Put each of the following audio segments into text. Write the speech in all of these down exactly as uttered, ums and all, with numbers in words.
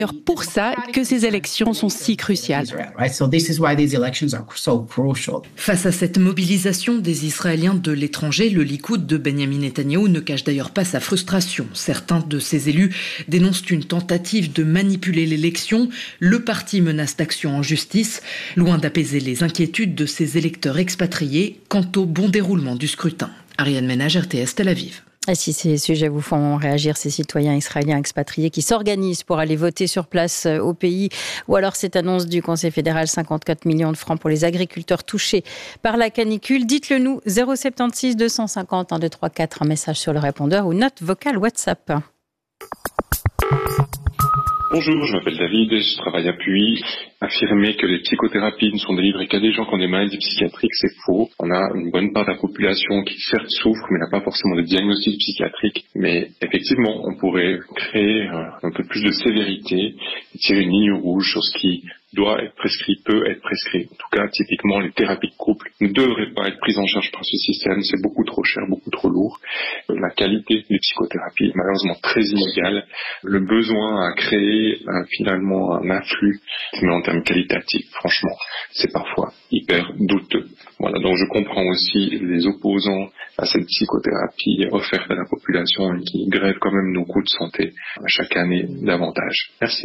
pour ça que ces élections sont si cruciales. Face à cette mobilisation des Israéliens de l'étranger, le Likoud de Benjamin Netanyahou ne cache d'ailleurs pas sa frustration. Certains de ses élus dénoncent une tentative de manipuler l'élection. Le parti menace d'action en justice, loin d'apaiser les inquiétudes de ses électeurs expatriés quant au bon déroulement du scrutin. Ariane Ménage, R T S, Tel Aviv. Et si ces sujets vous font réagir, ces citoyens israéliens expatriés qui s'organisent pour aller voter sur place au pays, ou alors cette annonce du Conseil fédéral, cinquante-quatre millions de francs pour les agriculteurs touchés par la canicule, dites-le nous, zéro sept six deux cent cinquante un deux trois quatre, un message sur le répondeur ou note vocale WhatsApp. Bonjour, je m'appelle David et je travaille à Puy. Affirmer que les psychothérapies ne sont délivrées qu'à des gens qui ont des maladies psychiatriques, c'est faux. On a une bonne part de la population qui certes souffre, mais n'a pas forcément de diagnostic psychiatrique. Mais effectivement, on pourrait créer un peu plus de sévérité, tirer une ligne rouge sur ce qui doit être prescrit, peut être prescrit. En tout cas, typiquement, les thérapies de couple ne devraient pas être prises en charge par ce système. C'est beaucoup trop cher, beaucoup trop lourd. La qualité des psychothérapies est malheureusement très inégale. Le besoin à créer euh, finalement un afflux, mais en termes qualitatifs, franchement, c'est parfois hyper douteux. Voilà, donc je comprends aussi les opposants à cette psychothérapie offerte à la population et qui grèvent quand même nos coûts de santé chaque année davantage. Merci.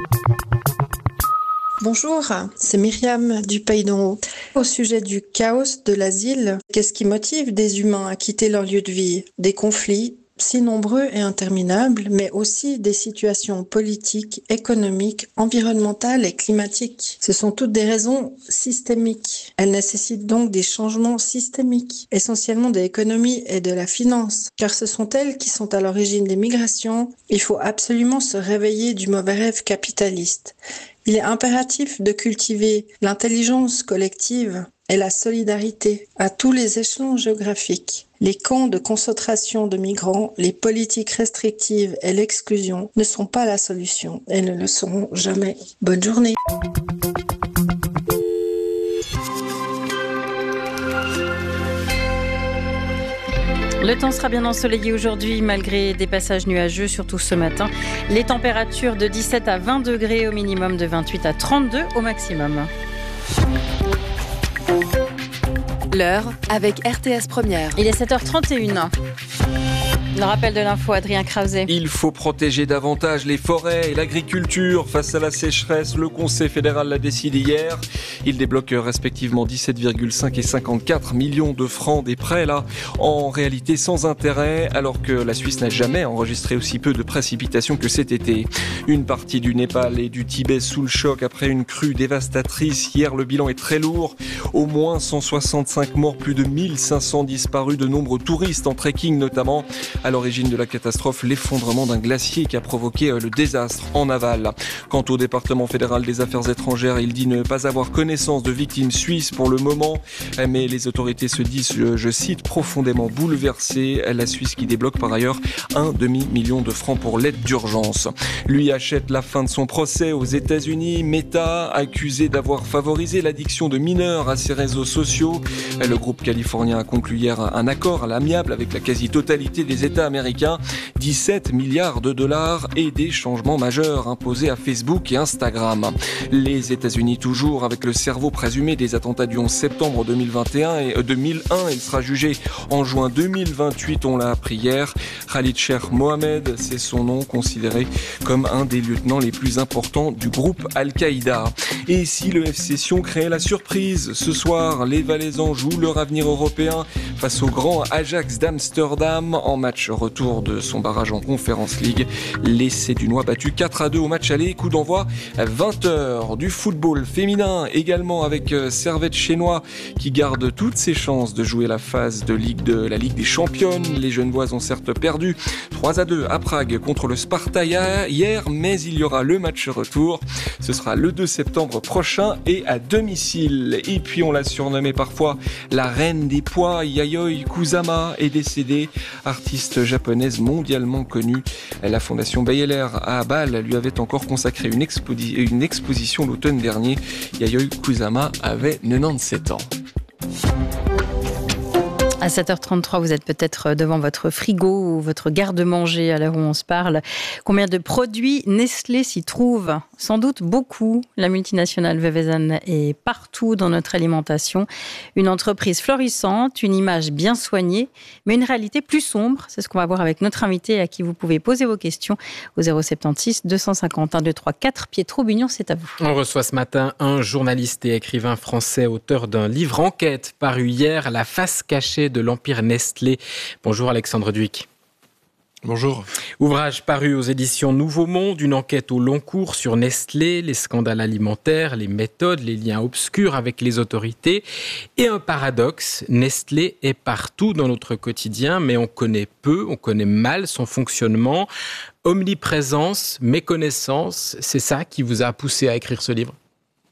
Bonjour, c'est Myriam du Pays d'en Haut. Au sujet du chaos de l'asile, qu'est-ce qui motive des humains à quitter leur lieu de vie ? Des conflits si nombreux et interminables, mais aussi des situations politiques, économiques, environnementales et climatiques. Ce sont toutes des raisons systémiques. Elles nécessitent donc des changements systémiques, essentiellement de l'économie et de la finance, car ce sont elles qui sont à l'origine des migrations. Il faut absolument se réveiller du mauvais rêve capitaliste. Il est impératif de cultiver l'intelligence collective et la solidarité à tous les échelons géographiques. Les camps de concentration de migrants, les politiques restrictives et l'exclusion ne sont pas la solution et ne le seront jamais. Bonne journée. Le temps sera bien ensoleillé aujourd'hui, malgré des passages nuageux, surtout ce matin. Les températures de dix-sept à vingt degrés au minimum, de vingt-huit à trente-deux au maximum. L'heure avec R T S Première. Il est sept heures trente et une. Le rappel de l'info, Adrien Krause. Il faut protéger davantage les forêts et l'agriculture face à la sécheresse. Le Conseil fédéral l'a décidé hier. Il débloque respectivement dix-sept virgule cinq et cinquante-quatre millions de francs, des prêts là, en réalité sans intérêt, alors que la Suisse n'a jamais enregistré aussi peu de précipitations que cet été. Une partie du Népal et du Tibet sous le choc après une crue dévastatrice. Hier, le bilan est très lourd. Au moins cent soixante-cinq morts, plus de mille cinq cents disparus, de nombreux touristes en trekking notamment. À l'origine de la catastrophe, l'effondrement d'un glacier qui a provoqué le désastre en aval. Quant au département fédéral des affaires étrangères, il dit ne pas avoir connaissance de victimes suisses pour le moment, mais les autorités se disent, je cite, profondément bouleversées. La Suisse qui débloque par ailleurs un demi-million de francs pour l'aide d'urgence. Lui achète la fin de son procès aux États-Unis. Meta, accusé d'avoir favorisé l'addiction de mineurs à ses réseaux sociaux. Le groupe californien a conclu hier un accord à l'amiable avec la quasi-totalité des États américains. dix-sept milliards de dollars et des changements majeurs imposés à Facebook et Instagram. Les États-Unis toujours avec le cerveau présumé des attentats du onze septembre deux mille vingt et un et deux mille un. Il sera jugé en juin deux mille vingt-huit, on l'a appris hier. Khalid Sheikh Mohamed, c'est son nom, considéré comme un des lieutenants les plus importants du groupe Al-Qaïda. Et si le F C Sion créait la surprise ce soir, les Valaisans jouent leur avenir européen face au grand Ajax d'Amsterdam en match retour de son barrage en Conference League. Les Sédunois battus quatre à deux au match aller, coup d'envoi à vingt heures. Du football féminin également avec Servette Chénois qui garde toutes ses chances de jouer la phase de Ligue de la Ligue des Championnes. Les Genevoises ont certes perdu trois à deux à Prague contre le Sparta hier, mais il y aura le match retour. Ce sera le deux septembre prochain et à domicile. Et puis on l'a surnommée parfois la reine des poids. Yayoi Kusama est décédée, artiste japonaise mondialement connue. La fondation Bayeler à Bâle lui avait encore consacré une, expo- une exposition l'automne dernier. Yayoi Kusama avait quatre-vingt-dix-sept ans. À sept heures trente-trois, vous êtes peut-être devant votre frigo ou votre garde-manger à l'heure où on se parle. Combien de produits Nestlé s'y trouve ? Sans doute beaucoup. La multinationale Vevesan est partout dans notre alimentation. Une entreprise florissante, une image bien soignée, mais une réalité plus sombre. C'est ce qu'on va voir avec notre invité à qui vous pouvez poser vos questions au zéro soixante-seize deux cent cinquante un deux cent trente-quatre. Pietro Bugnon, c'est à vous. On reçoit ce matin un journaliste et écrivain français, auteur d'un livre enquête paru hier, La face cachée de l'empire Nestlé. Bonjour Alexandre Duic. Bonjour. Ouvrage paru aux éditions Nouveau Monde, une enquête au long cours sur Nestlé, les scandales alimentaires, les méthodes, les liens obscurs avec les autorités. Et un paradoxe, Nestlé est partout dans notre quotidien, mais on connaît peu, on connaît mal son fonctionnement. Omniprésence, méconnaissance, c'est ça qui vous a poussé à écrire ce livre ?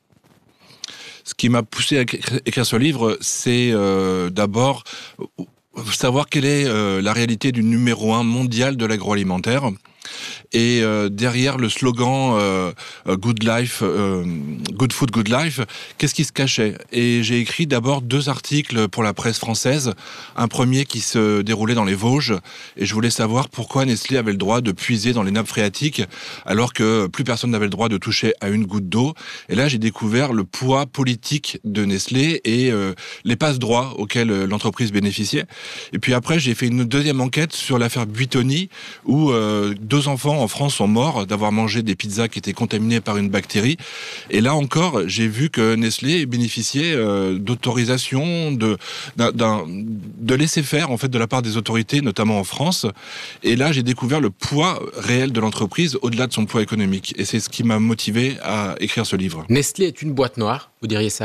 Ce qui m'a poussé à écrire ce livre, c'est euh, d'abord savoir quelle est euh, la réalité du numéro un mondial de l'agroalimentaire. Et euh, derrière le slogan euh, Good Life, euh, Good Food, Good Life, qu'est-ce qui se cachait ? Et j'ai écrit d'abord deux articles pour la presse française. Un premier qui se déroulait dans les Vosges, et je voulais savoir pourquoi Nestlé avait le droit de puiser dans les nappes phréatiques, alors que plus personne n'avait le droit de toucher à une goutte d'eau. Et là, j'ai découvert le poids politique de Nestlé et euh, les passe-droits auxquels l'entreprise bénéficiait. Et puis après, j'ai fait une deuxième enquête sur l'affaire Buitoni, où euh, deux enfants en France sont morts d'avoir mangé des pizzas qui étaient contaminées par une bactérie. Et là encore, j'ai vu que Nestlé bénéficiait euh, d'autorisation, de, d'un, d'un, de laisser-faire en fait de la part des autorités, notamment en France. Et là, j'ai découvert le poids réel de l'entreprise au-delà de son poids économique. Et c'est ce qui m'a motivé à écrire ce livre. Nestlé est une boîte noire, vous diriez ça ?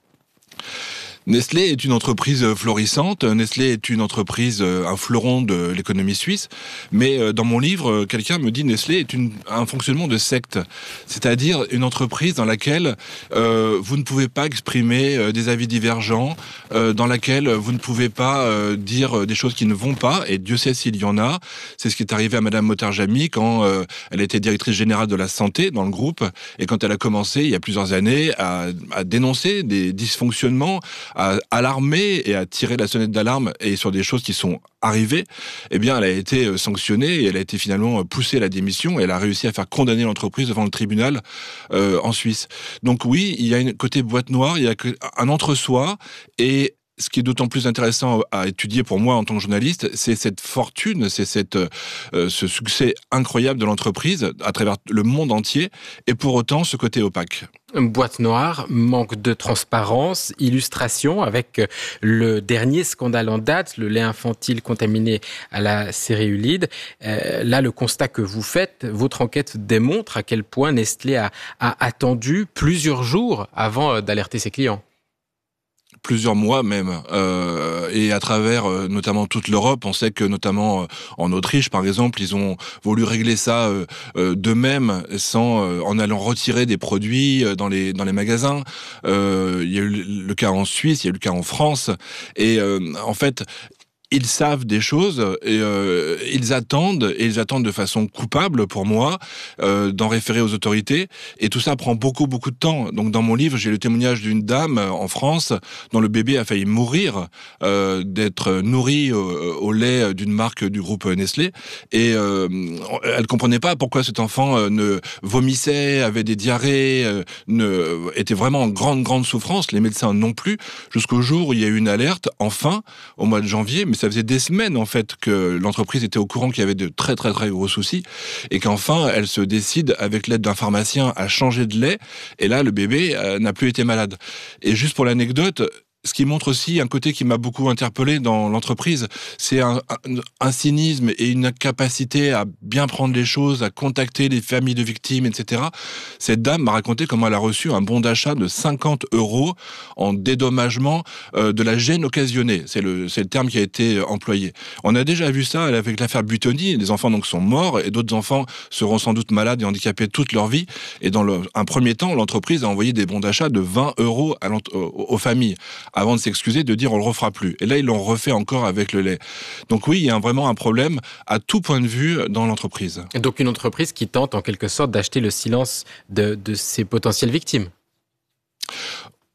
Nestlé est une entreprise florissante, Nestlé est une entreprise, un fleuron de l'économie suisse, mais dans mon livre, quelqu'un me dit Nestlé est une, un fonctionnement de secte, c'est-à-dire une entreprise dans laquelle euh, vous ne pouvez pas exprimer euh, des avis divergents, euh, dans laquelle vous ne pouvez pas euh, dire des choses qui ne vont pas, et Dieu sait s'il y en a. C'est ce qui est arrivé à Madame Motard-Jamy quand euh, elle était directrice générale de la santé dans le groupe, et quand elle a commencé, il y a plusieurs années, à, à dénoncer des dysfonctionnements, à alarmer et à tirer la sonnette d'alarme et sur des choses qui sont arrivées, eh bien, elle a été sanctionnée et elle a été finalement poussée à la démission et elle a réussi à faire condamner l'entreprise devant le tribunal euh, en Suisse. Donc oui, il y a une côté boîte noire, il y a un entre-soi et ce qui est d'autant plus intéressant à étudier pour moi en tant que journaliste, c'est cette fortune, c'est cette, euh, ce succès incroyable de l'entreprise à travers le monde entier, et pour autant ce côté opaque. Boîte noire, manque de transparence, illustration avec le dernier scandale en date, le lait infantile contaminé à la céréulide. Euh, là, le constat que vous faites, votre enquête démontre à quel point Nestlé a, a attendu plusieurs jours avant d'alerter ses clients. Plusieurs mois même, euh, et à travers euh, notamment toute l'Europe, on sait que notamment euh, en Autriche par exemple, ils ont voulu régler ça euh, euh, d'eux-mêmes sans euh, en allant retirer des produits euh, dans les dans les magasins. Euh, il y a eu le cas en Suisse, il y a eu le cas en France, et euh, en fait. Ils savent des choses et euh, ils attendent, et ils attendent de façon coupable pour moi, euh, d'en référer aux autorités. Et tout ça prend beaucoup, beaucoup de temps. Donc dans mon livre, j'ai le témoignage d'une dame en France dont le bébé a failli mourir euh, d'être nourri au, au lait d'une marque du groupe Nestlé. Et euh, elle comprenait pas pourquoi cet enfant euh, ne vomissait, avait des diarrhées, euh, ne, était vraiment en grande, grande souffrance. Les médecins non plus. Jusqu'au jour où il y a eu une alerte, enfin, au mois de janvier, mais ça faisait des semaines en fait que l'entreprise était au courant qu'il y avait de très très très gros soucis et qu'enfin elle se décide avec l'aide d'un pharmacien à changer de lait et là le bébé euh, n'a plus été malade. Et juste pour l'anecdote, ce qui montre aussi un côté qui m'a beaucoup interpellé dans l'entreprise, c'est un, un, un cynisme et une incapacité à bien prendre les choses, à contacter les familles de victimes, et cetera. Cette dame m'a raconté comment elle a reçu un bon d'achat de cinquante euros en dédommagement euh, de la gêne occasionnée. C'est le, c'est le terme qui a été employé. On a déjà vu ça avec l'affaire Buitoni. Les enfants donc sont morts et d'autres enfants seront sans doute malades et handicapés toute leur vie. Et dans le, un premier temps, l'entreprise a envoyé des bons d'achat de vingt euros à aux familles, avant de s'excuser, de dire on le refera plus. Et là, ils l'ont refait encore avec le lait. Donc oui, il y a vraiment un problème à tout point de vue dans l'entreprise. Donc une entreprise qui tente en quelque sorte d'acheter le silence de, de ses potentielles victimes.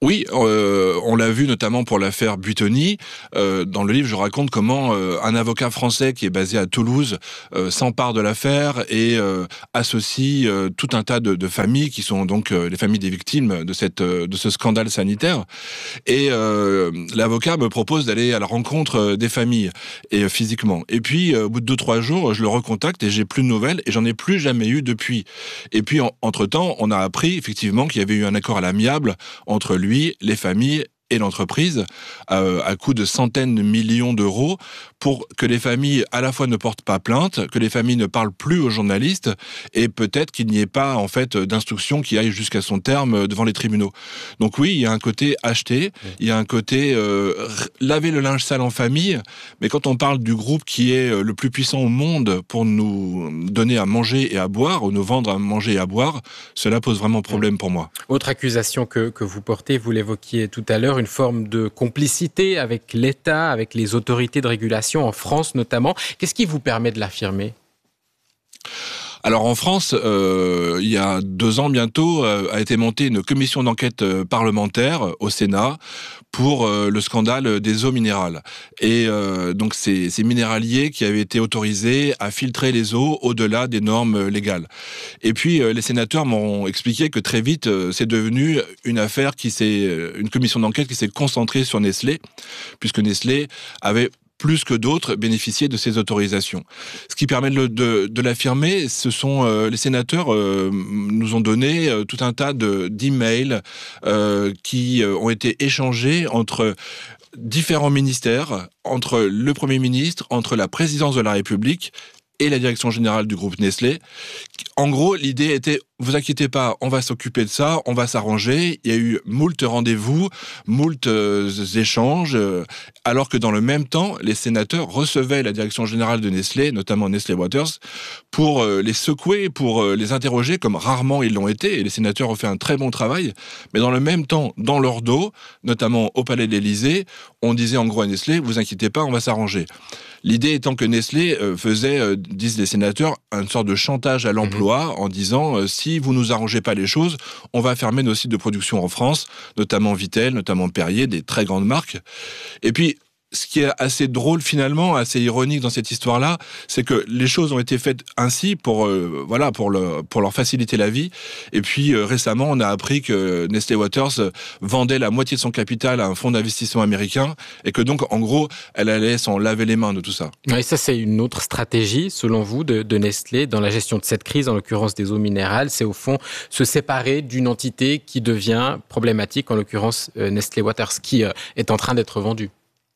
Oui, euh, on l'a vu notamment pour l'affaire Buitoni. Euh, dans le livre, je raconte comment euh, un avocat français qui est basé à Toulouse euh, s'empare de l'affaire et euh, associe euh, tout un tas de, de familles qui sont donc euh, les familles des victimes de cette euh, de ce scandale sanitaire. Et euh, l'avocat me propose d'aller à la rencontre des familles et euh, physiquement. Et puis euh, au bout de deux trois jours, je le recontacte et j'ai plus de nouvelles et j'en ai plus jamais eu depuis. Et puis en, entre temps, on a appris effectivement qu'il y avait eu un accord à l'amiable entre lui, les familles et l'entreprise, euh, à coût de centaines de millions d'euros, pour que les familles à la fois ne portent pas plainte, que les familles ne parlent plus aux journalistes, et peut-être qu'il n'y ait pas en fait d'instruction qui aille jusqu'à son terme devant les tribunaux. Donc oui, il y a un côté acheté, il y a un côté euh, laver le linge sale en famille, mais quand on parle du groupe qui est le plus puissant au monde pour nous donner à manger et à boire, ou nous vendre à manger et à boire, cela pose vraiment problème pour moi. Autre accusation que, que vous portez, vous l'évoquiez tout à l'heure, une forme de complicité avec l'État, avec les autorités de régulation en France notamment. Qu'est-ce qui vous permet de l'affirmer ? Alors en France, euh, il y a deux ans bientôt, euh, a été montée une commission d'enquête euh, parlementaire euh, au Sénat pour euh, le scandale des eaux minérales. Et euh, donc c'est ces minéraliers qui avaient été autorisés à filtrer les eaux au-delà des normes légales. Et puis euh, les sénateurs m'ont expliqué que très vite, euh, c'est devenu une affaire qui s'est, une commission d'enquête qui s'est concentrée sur Nestlé, puisque Nestlé avait plus que d'autres bénéficier de ces autorisations. Ce qui permet de, de, de l'affirmer, ce sont euh, les sénateurs euh, nous ont donné euh, tout un tas de, d'emails euh, qui euh, ont été échangés entre différents ministères, entre le Premier ministre, entre la présidence de la République et la direction générale du groupe Nestlé. En gros, l'idée était, vous inquiétez pas, on va s'occuper de ça, on va s'arranger. Il y a eu moult rendez-vous, moult euh, échanges, euh, alors que dans le même temps, les sénateurs recevaient la direction générale de Nestlé, notamment Nestlé Waters, pour euh, les secouer, pour euh, les interroger, comme rarement ils l'ont été, et les sénateurs ont fait un très bon travail. Mais dans le même temps, dans leur dos, notamment au Palais de l'Élysée, on disait en gros à Nestlé, vous inquiétez pas, on va s'arranger. L'idée étant que Nestlé euh, faisait, euh, disent les sénateurs, une sorte de chantage à l'emploi mmh. en disant euh, si vous nous arrangez pas les choses, on va fermer nos sites de production en France, notamment Vittel, notamment Perrier, des très grandes marques. Et puis, ce qui est assez drôle finalement, assez ironique dans cette histoire-là, c'est que les choses ont été faites ainsi pour euh, voilà pour le pour leur faciliter la vie. Et puis euh, récemment, on a appris que Nestlé Waters vendait la moitié de son capital à un fonds d'investissement américain et que donc en gros, elle allait s'en laver les mains de tout ça. Et ça, c'est une autre stratégie, selon vous, de, de Nestlé dans la gestion de cette crise, en l'occurrence des eaux minérales. C'est au fond se séparer d'une entité qui devient problématique, en l'occurrence euh, Nestlé Waters, qui euh, est en train d'être vendue.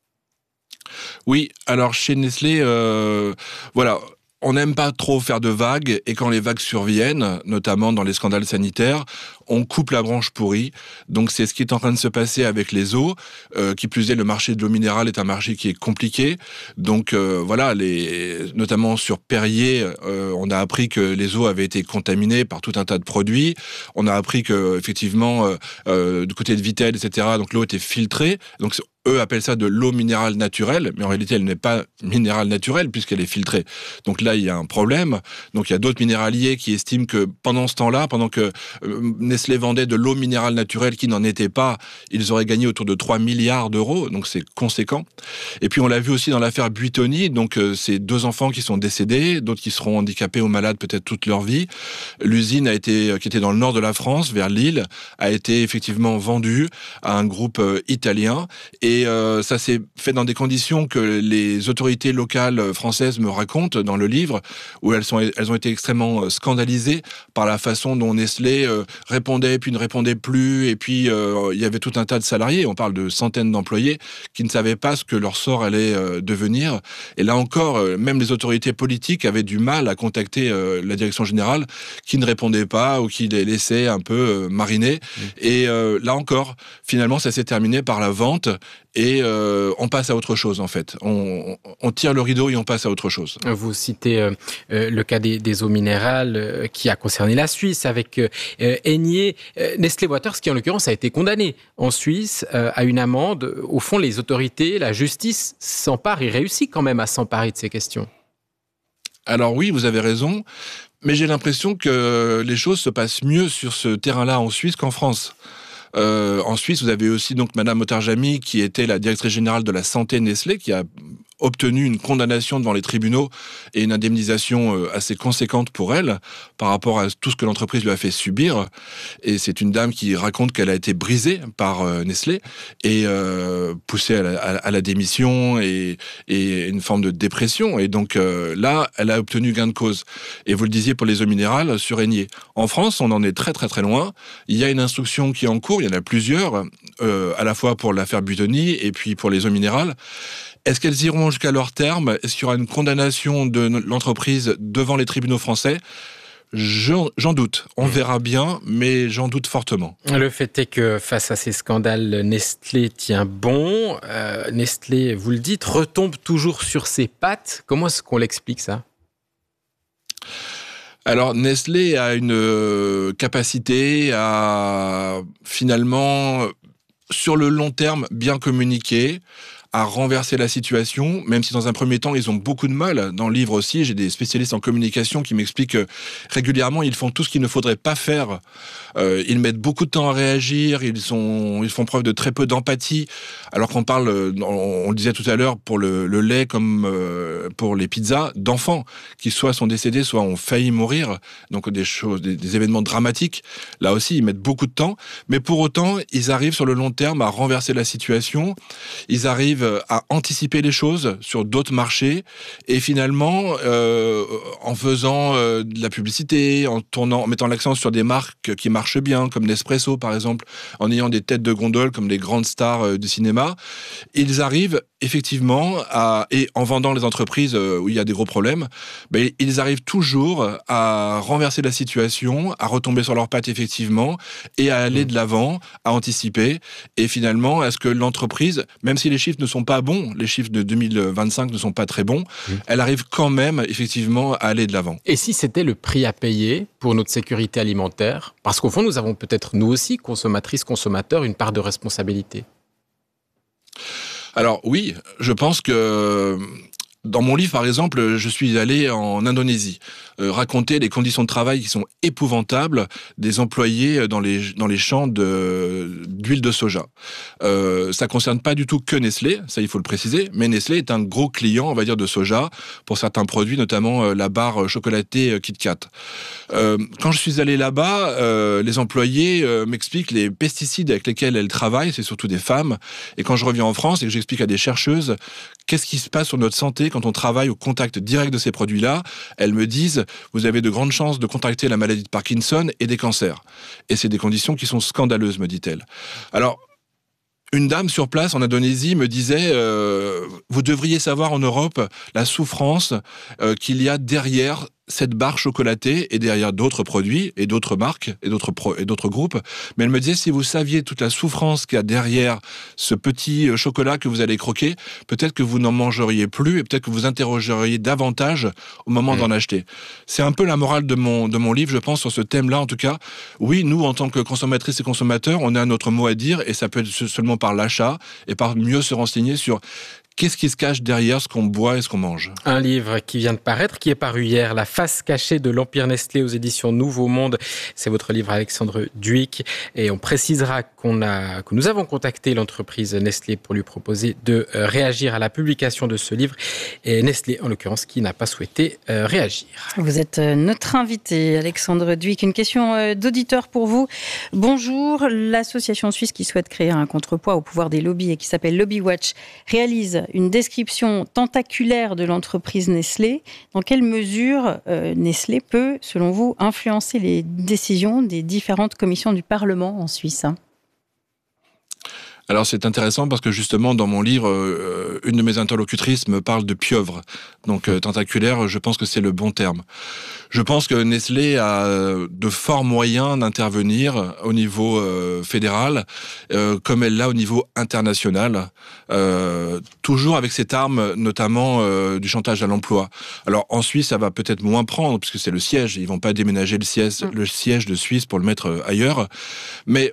Oui, alors chez Nestlé, euh, voilà, on n'aime pas trop faire de vagues, et quand les vagues surviennent, notamment dans les scandales sanitaires, on coupe la branche pourrie. Donc c'est ce qui est en train de se passer avec les eaux. Euh, qui plus est, le marché de l'eau minérale est un marché qui est compliqué. Donc euh, voilà, les, notamment sur Perrier, euh, on a appris que les eaux avaient été contaminées par tout un tas de produits. On a appris que effectivement, euh, euh, du côté de Vittel, et cetera, donc l'eau était filtrée. Donc eux appellent ça de l'eau minérale naturelle, mais en réalité, elle n'est pas minérale naturelle puisqu'elle est filtrée. Donc là, il y a un problème. Donc il y a d'autres minéraliers qui estiment que pendant ce temps-là, pendant que euh, Nestlé vendait de l'eau minérale naturelle qui n'en était pas, ils auraient gagné autour de trois milliards d'euros, donc c'est conséquent. Et puis on l'a vu aussi dans l'affaire Buitoni, donc euh, c'est deux enfants qui sont décédés, d'autres qui seront handicapés ou malades peut-être toute leur vie. L'usine a été, qui était dans le nord de la France, vers Lille, a été effectivement vendue à un groupe euh, italien, et Et euh, ça s'est fait dans des conditions que les autorités locales françaises me racontent dans le livre, où elles, sont, elles ont été extrêmement scandalisées par la façon dont Nestlé euh, répondait, puis ne répondait plus, et puis euh, il y avait tout un tas de salariés, on parle de centaines d'employés, qui ne savaient pas ce que leur sort allait euh, devenir. Et là encore, euh, même les autorités politiques avaient du mal à contacter euh, la direction générale, qui ne répondait pas, ou qui les laissait un peu euh, mariner. Mmh. Et euh, là encore, finalement, ça s'est terminé par la vente, et euh, on passe à autre chose en fait. On, on tire le rideau et on passe à autre chose. Vous citez euh, euh, le cas des, des eaux minérales euh, qui a concerné la Suisse avec euh, Aigné. Euh, Nestlé Waters qui en l'occurrence a été condamné en Suisse euh, à une amende. Au fond, les autorités, la justice s'emparent et réussit quand même à s'emparer de ces questions. Alors oui, vous avez raison, mais j'ai l'impression que les choses se passent mieux sur ce terrain-là en Suisse qu'en France. Euh, en Suisse, vous avez aussi donc Madame Otarjami, qui était la directrice générale de la santé Nestlé, qui a obtenu une condamnation devant les tribunaux et une indemnisation assez conséquente pour elle par rapport à tout ce que l'entreprise lui a fait subir. Et c'est une dame qui raconte qu'elle a été brisée par euh, Nestlé et euh, poussée à la, à la démission et, et une forme de dépression. Et donc euh, là, elle a obtenu gain de cause. Et vous le disiez pour les eaux minérales, sur Régnier. En France, on en est très très très loin. Il y a une instruction qui est en cours, il y en a plusieurs, euh, à la fois pour l'affaire Buitoni et puis pour les eaux minérales. Est-ce qu'elles iront jusqu'à leur terme ? Est-ce qu'il y aura une condamnation de l'entreprise devant les tribunaux français ? J'en, j'en doute. On verra bien, mais j'en doute fortement. Le fait est que face à ces scandales, Nestlé tient bon. Euh, Nestlé, vous le dites, retombe toujours sur ses pattes. Comment est-ce qu'on l'explique, ça ? Alors, Nestlé a une capacité à, finalement, sur le long terme, bien communiquer, à renverser la situation, même si dans un premier temps, ils ont beaucoup de mal. Dans le livre aussi, j'ai des spécialistes en communication qui m'expliquent que régulièrement, ils font tout ce qu'il ne faudrait pas faire. Euh, ils mettent beaucoup de temps à réagir, ils, sont, ils font preuve de très peu d'empathie, alors qu'on parle, on, on le disait tout à l'heure, pour le, le lait comme euh, pour les pizzas, d'enfants qui soit sont décédés, soit ont failli mourir, donc des choses, des, des événements dramatiques. Là aussi, ils mettent beaucoup de temps, mais pour autant, ils arrivent sur le long terme à renverser la situation, ils arrivent à anticiper les choses sur d'autres marchés et finalement euh, en faisant euh, de la publicité, en tournant, en mettant l'accent sur des marques qui marchent bien, comme Nespresso par exemple, en ayant des têtes de gondole comme les grandes stars euh, du cinéma, ils arrivent effectivement à, et en vendant les entreprises euh, où il y a des gros problèmes, ben, ils arrivent toujours à renverser la situation, à retomber sur leurs pattes effectivement et à aller de l'avant, à anticiper et finalement à ce que l'entreprise, même si les chiffres ne sont pas bons, les chiffres de deux mille vingt-cinq ne sont pas très bons, mmh. elle arrive quand même effectivement à aller de l'avant. Et si c'était le prix à payer pour notre sécurité alimentaire ? Parce qu'au fond, nous avons peut-être nous aussi, consommatrices, consommateurs, une part de responsabilité. Alors oui, je pense que dans mon livre, par exemple, je suis allé en Indonésie euh, raconter les conditions de travail qui sont épouvantables des employés dans les dans les champs de d'huile de soja. Euh, ça concerne pas du tout que Nestlé, ça il faut le préciser, mais Nestlé est un gros client, on va dire, de soja pour certains produits, notamment euh, la barre chocolatée euh, Kit Kat. Euh, quand je suis allé là-bas, euh, les employés euh, m'expliquent les pesticides avec lesquels elles travaillent, c'est surtout des femmes. Et quand je reviens en France et que j'explique à des chercheuses qu'est-ce qui se passe sur notre santé quand on travaille au contact direct de ces produits-là, elles me disent « Vous avez de grandes chances de contracter la maladie de Parkinson et des cancers. » Et c'est des conditions qui sont scandaleuses, me dit-elle. Alors, une dame sur place en Indonésie me disait euh, « Vous devriez savoir en Europe la souffrance euh, qu'il y a derrière cette barre chocolatée et derrière d'autres produits et d'autres marques et d'autres, pro- et d'autres groupes. » Mais elle me disait, si vous saviez toute la souffrance qu'il y a derrière ce petit chocolat que vous allez croquer, peut-être que vous n'en mangeriez plus et peut-être que vous interrogeriez davantage au moment mmh. d'en acheter. C'est un peu la morale de mon, de mon livre, je pense, sur ce thème-là, en tout cas. Oui, nous, en tant que consommatrices et consommateurs, on a notre mot à dire et ça peut être seulement par l'achat et par mieux se renseigner sur qu'est-ce qui se cache derrière ce qu'on boit et ce qu'on mange. Un livre qui vient de paraître, qui est paru hier, La face cachée de l'Empire Nestlé aux éditions Nouveau Monde. C'est votre livre, Alexandre Dhuicq. Et on précisera qu'on a, que nous avons contacté l'entreprise Nestlé pour lui proposer de euh, réagir à la publication de ce livre. Et Nestlé, en l'occurrence, qui n'a pas souhaité euh, réagir. Vous êtes notre invité, Alexandre Dhuicq. Une question euh, d'auditeur pour vous. Bonjour. L'association suisse qui souhaite créer un contrepoids au pouvoir des lobbies et qui s'appelle Lobby Watch réalise une description tentaculaire de l'entreprise Nestlé. Dans quelle mesure euh, Nestlé peut, selon vous, influencer les décisions des différentes commissions du Parlement en Suisse ? Alors c'est intéressant parce que justement dans mon livre, euh, une de mes interlocutrices me parle de pieuvre. Donc euh, tentaculaire, je pense que c'est le bon terme. Je pense que Nestlé a de forts moyens d'intervenir au niveau euh, fédéral, euh, comme elle l'a au niveau international, euh, toujours avec cette arme, notamment euh, du chantage à l'emploi. Alors en Suisse, ça va peut-être moins prendre, puisque c'est le siège, ils vont pas déménager le siège, le siège de Suisse pour le mettre ailleurs, mais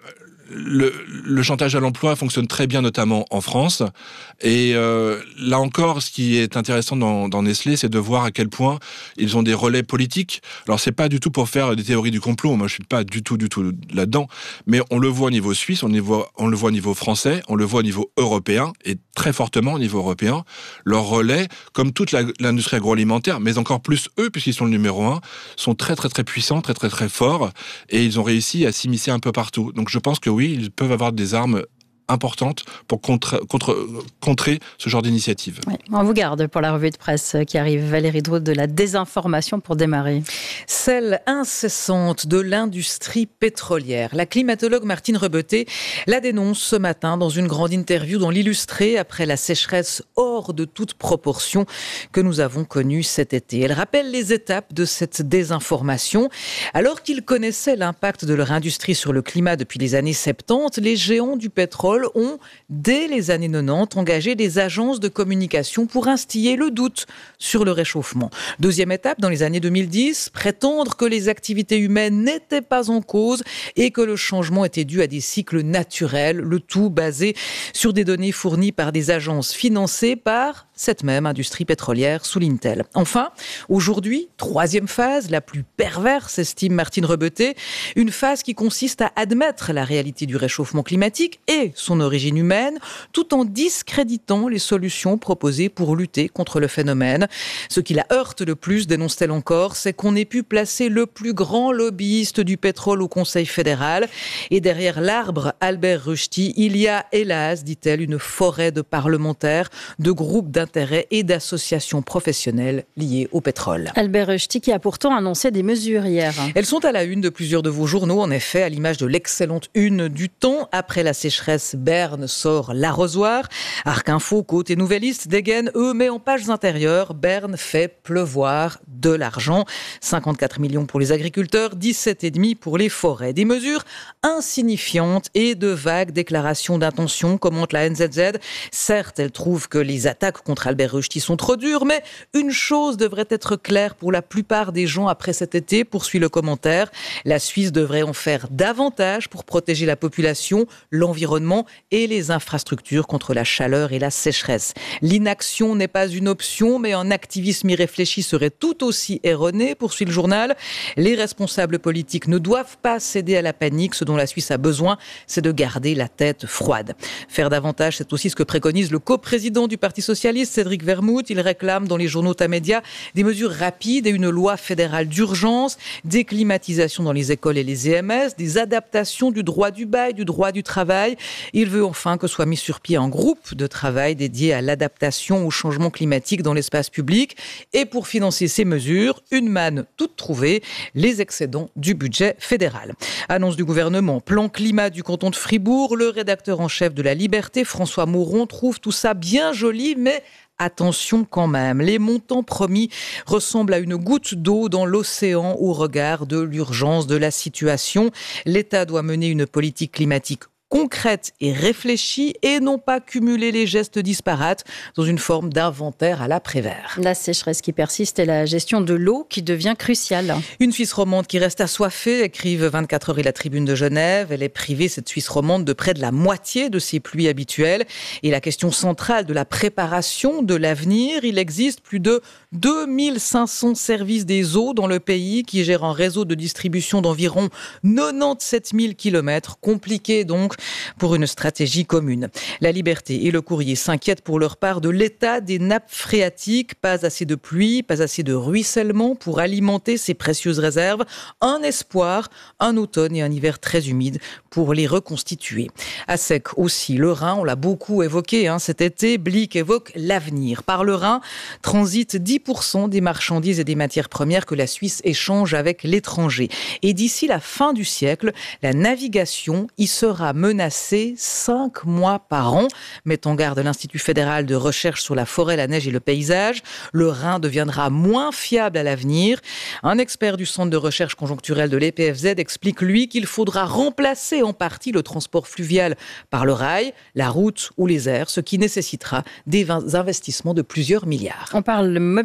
le, le chantage à l'emploi fonctionne très bien, notamment en France. Et euh, là encore, ce qui est intéressant dans, dans Nestlé, c'est de voir à quel point ils ont des relais politiques. Alors, c'est pas du tout pour faire des théories du complot. Moi, je suis pas du tout, du tout là-dedans. Mais on le voit au niveau suisse, on le voit, on le voit au niveau français, on le voit au niveau européen, et très fortement au niveau européen. Leurs relais, comme toute la, l'industrie agroalimentaire, mais encore plus eux, puisqu'ils sont le numéro un, sont très, très, très puissants, très, très, très forts. Et ils ont réussi à s'immiscer un peu partout. Donc, je pense que oui, ils peuvent avoir des armes importantes pour contre, contre, contrer ce genre d'initiative. Oui, on vous garde pour la revue de presse qui arrive. Valérie Drouet de la désinformation pour démarrer. Celle incessante de l'industrie pétrolière. La climatologue Martine Rebeté la dénonce ce matin dans une grande interview dans l'Illustré après la sécheresse hors de toute proportion que nous avons connue cet été. Elle rappelle les étapes de cette désinformation. Alors qu'ils connaissaient l'impact de leur industrie sur le climat depuis les années soixante-dix, les géants du pétrole ont, dès les années quatre-vingt-dix, engagé des agences de communication pour instiller le doute sur le réchauffement. Deuxième étape, dans les années deux mille dix, prétendre que les activités humaines n'étaient pas en cause et que le changement était dû à des cycles naturels, le tout basé sur des données fournies par des agences financées par cette même industrie pétrolière, souligne-t-elle. Enfin, aujourd'hui, troisième phase, la plus perverse, estime Martine Rebeté, une phase qui consiste à admettre la réalité du réchauffement climatique et son origine humaine, tout en discréditant les solutions proposées pour lutter contre le phénomène. Ce qui la heurte le plus, dénonce-t-elle encore, c'est qu'on ait pu placer le plus grand lobbyiste du pétrole au Conseil fédéral. Et derrière l'arbre Albert Rushdie, il y a, hélas, dit-elle, une forêt de parlementaires, de groupes d'intérêt et d'associations professionnelles liées au pétrole. Albert Rushdie qui a pourtant annoncé des mesures hier. Elles sont à la une de plusieurs de vos journaux, en effet, à l'image de l'excellente une du Temps. Après la sécheresse, Berne sort l'arrosoir. Arc Info, Côte et Nouvelliste dégainent, eux, mais en pages intérieures, Berne fait pleuvoir de l'argent. cinquante-quatre millions pour les agriculteurs, dix-sept virgule cinq pour les forêts. Des mesures insignifiantes et de vagues déclarations d'intention, commente la N Z Z. Certes, elle trouve que les attaques contre Albert Rushdie sont trop dures, mais une chose devrait être claire pour la plupart des gens après cet été, poursuit le commentaire. La Suisse devrait en faire davantage pour protéger la population, l'environnement et les infrastructures contre la chaleur et la sécheresse. L'inaction n'est pas une option, mais un activisme irréfléchi serait tout aussi erroné, poursuit le journal. Les responsables politiques ne doivent pas céder à la panique. Ce dont la Suisse a besoin, c'est de garder la tête froide. Faire davantage, c'est aussi ce que préconise le coprésident du Parti socialiste, Cédric Vermouth. Il réclame dans les journaux Tamedia des mesures rapides et une loi fédérale d'urgence, des climatisations dans les écoles et les E M S, des adaptations du droit du bail, du droit du travail. Il veut enfin que soit mis sur pied un groupe de travail dédié à l'adaptation au changement climatique dans l'espace public. Et pour financer ces mesures, une manne toute trouvée, les excédents du budget fédéral. Annonce du gouvernement, plan climat du canton de Fribourg. Le rédacteur en chef de La Liberté, François Mauron, trouve tout ça bien joli, mais attention quand même, les montants promis ressemblent à une goutte d'eau dans l'océan au regard de l'urgence de la situation. L'État doit mener une politique climatique concrète et réfléchie et non pas cumuler les gestes disparates dans une forme d'inventaire à la Prévert. La sécheresse qui persiste et la gestion de l'eau qui devient cruciale. Une Suisse romande qui reste assoiffée, écrivent vingt-quatre heures et la Tribune de Genève. Elle est privée, cette Suisse romande, de près de la moitié de ses pluies habituelles. Et la question centrale de la préparation de l'avenir, il existe plus de deux mille cinq cents services des eaux dans le pays qui gèrent un réseau de distribution d'environ quatre-vingt-dix-sept mille kilomètres. Compliqué donc pour une stratégie commune. La Liberté et le Courrier s'inquiètent pour leur part de l'état des nappes phréatiques. Pas assez de pluie, pas assez de ruissellement pour alimenter ces précieuses réserves. Un espoir, un automne et un hiver très humides pour les reconstituer. À sec aussi, le Rhin, on l'a beaucoup évoqué hein, cet été, Blick évoque l'avenir. Par le Rhin, transitent dix pour cent des marchandises et des matières premières que la Suisse échange avec l'étranger. Et d'ici la fin du siècle, la navigation y sera menacée cinq mois par an. Met en garde l'Institut fédéral de recherche sur la forêt, la neige et le paysage. Le Rhin deviendra moins fiable à l'avenir. Un expert du Centre de recherche conjoncturelle de l'E P F Z explique, lui, qu'il faudra remplacer en partie le transport fluvial par le rail, la route ou les airs, ce qui nécessitera des investissements de plusieurs milliards. On parle mobilité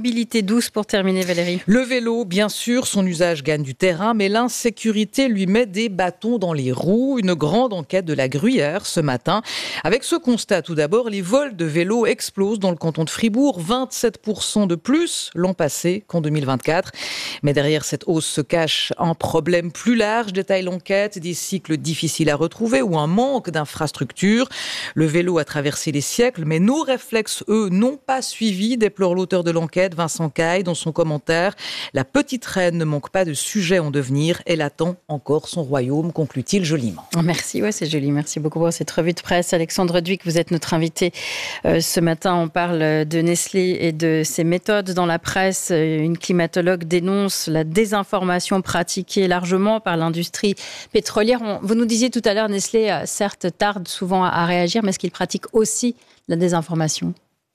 mobilité douce pour terminer, Valérie. Le vélo, bien sûr, son usage gagne du terrain, mais l'insécurité lui met des bâtons dans les roues. Une grande enquête de la Gruyère ce matin. Avec ce constat, tout d'abord, les vols de vélos explosent dans le canton de Fribourg. vingt-sept pour cent de plus l'an passé qu'en deux mille vingt-quatre. Mais derrière cette hausse se cache un problème plus large, détaille l'enquête, des cycles difficiles à retrouver ou un manque d'infrastructures. Le vélo a traversé les siècles, mais nos réflexes, eux, n'ont pas suivi, déplore l'auteur de l'enquête, Vincent Caille, dans son commentaire. La petite reine ne manque pas de sujets en devenir. Elle attend encore son royaume, conclut-il joliment. Merci, ouais, c'est joli. Merci beaucoup pour cette revue de presse. Alexandre Duic, vous êtes notre invité euh, ce matin. On parle de Nestlé et de ses méthodes dans la presse. Une climatologue dénonce la désinformation pratiquée largement par l'industrie pétrolière. On, vous nous disiez tout à l'heure, Nestlé, certes, tarde souvent à, à réagir, mais est-ce qu'il pratique aussi la désinformation ?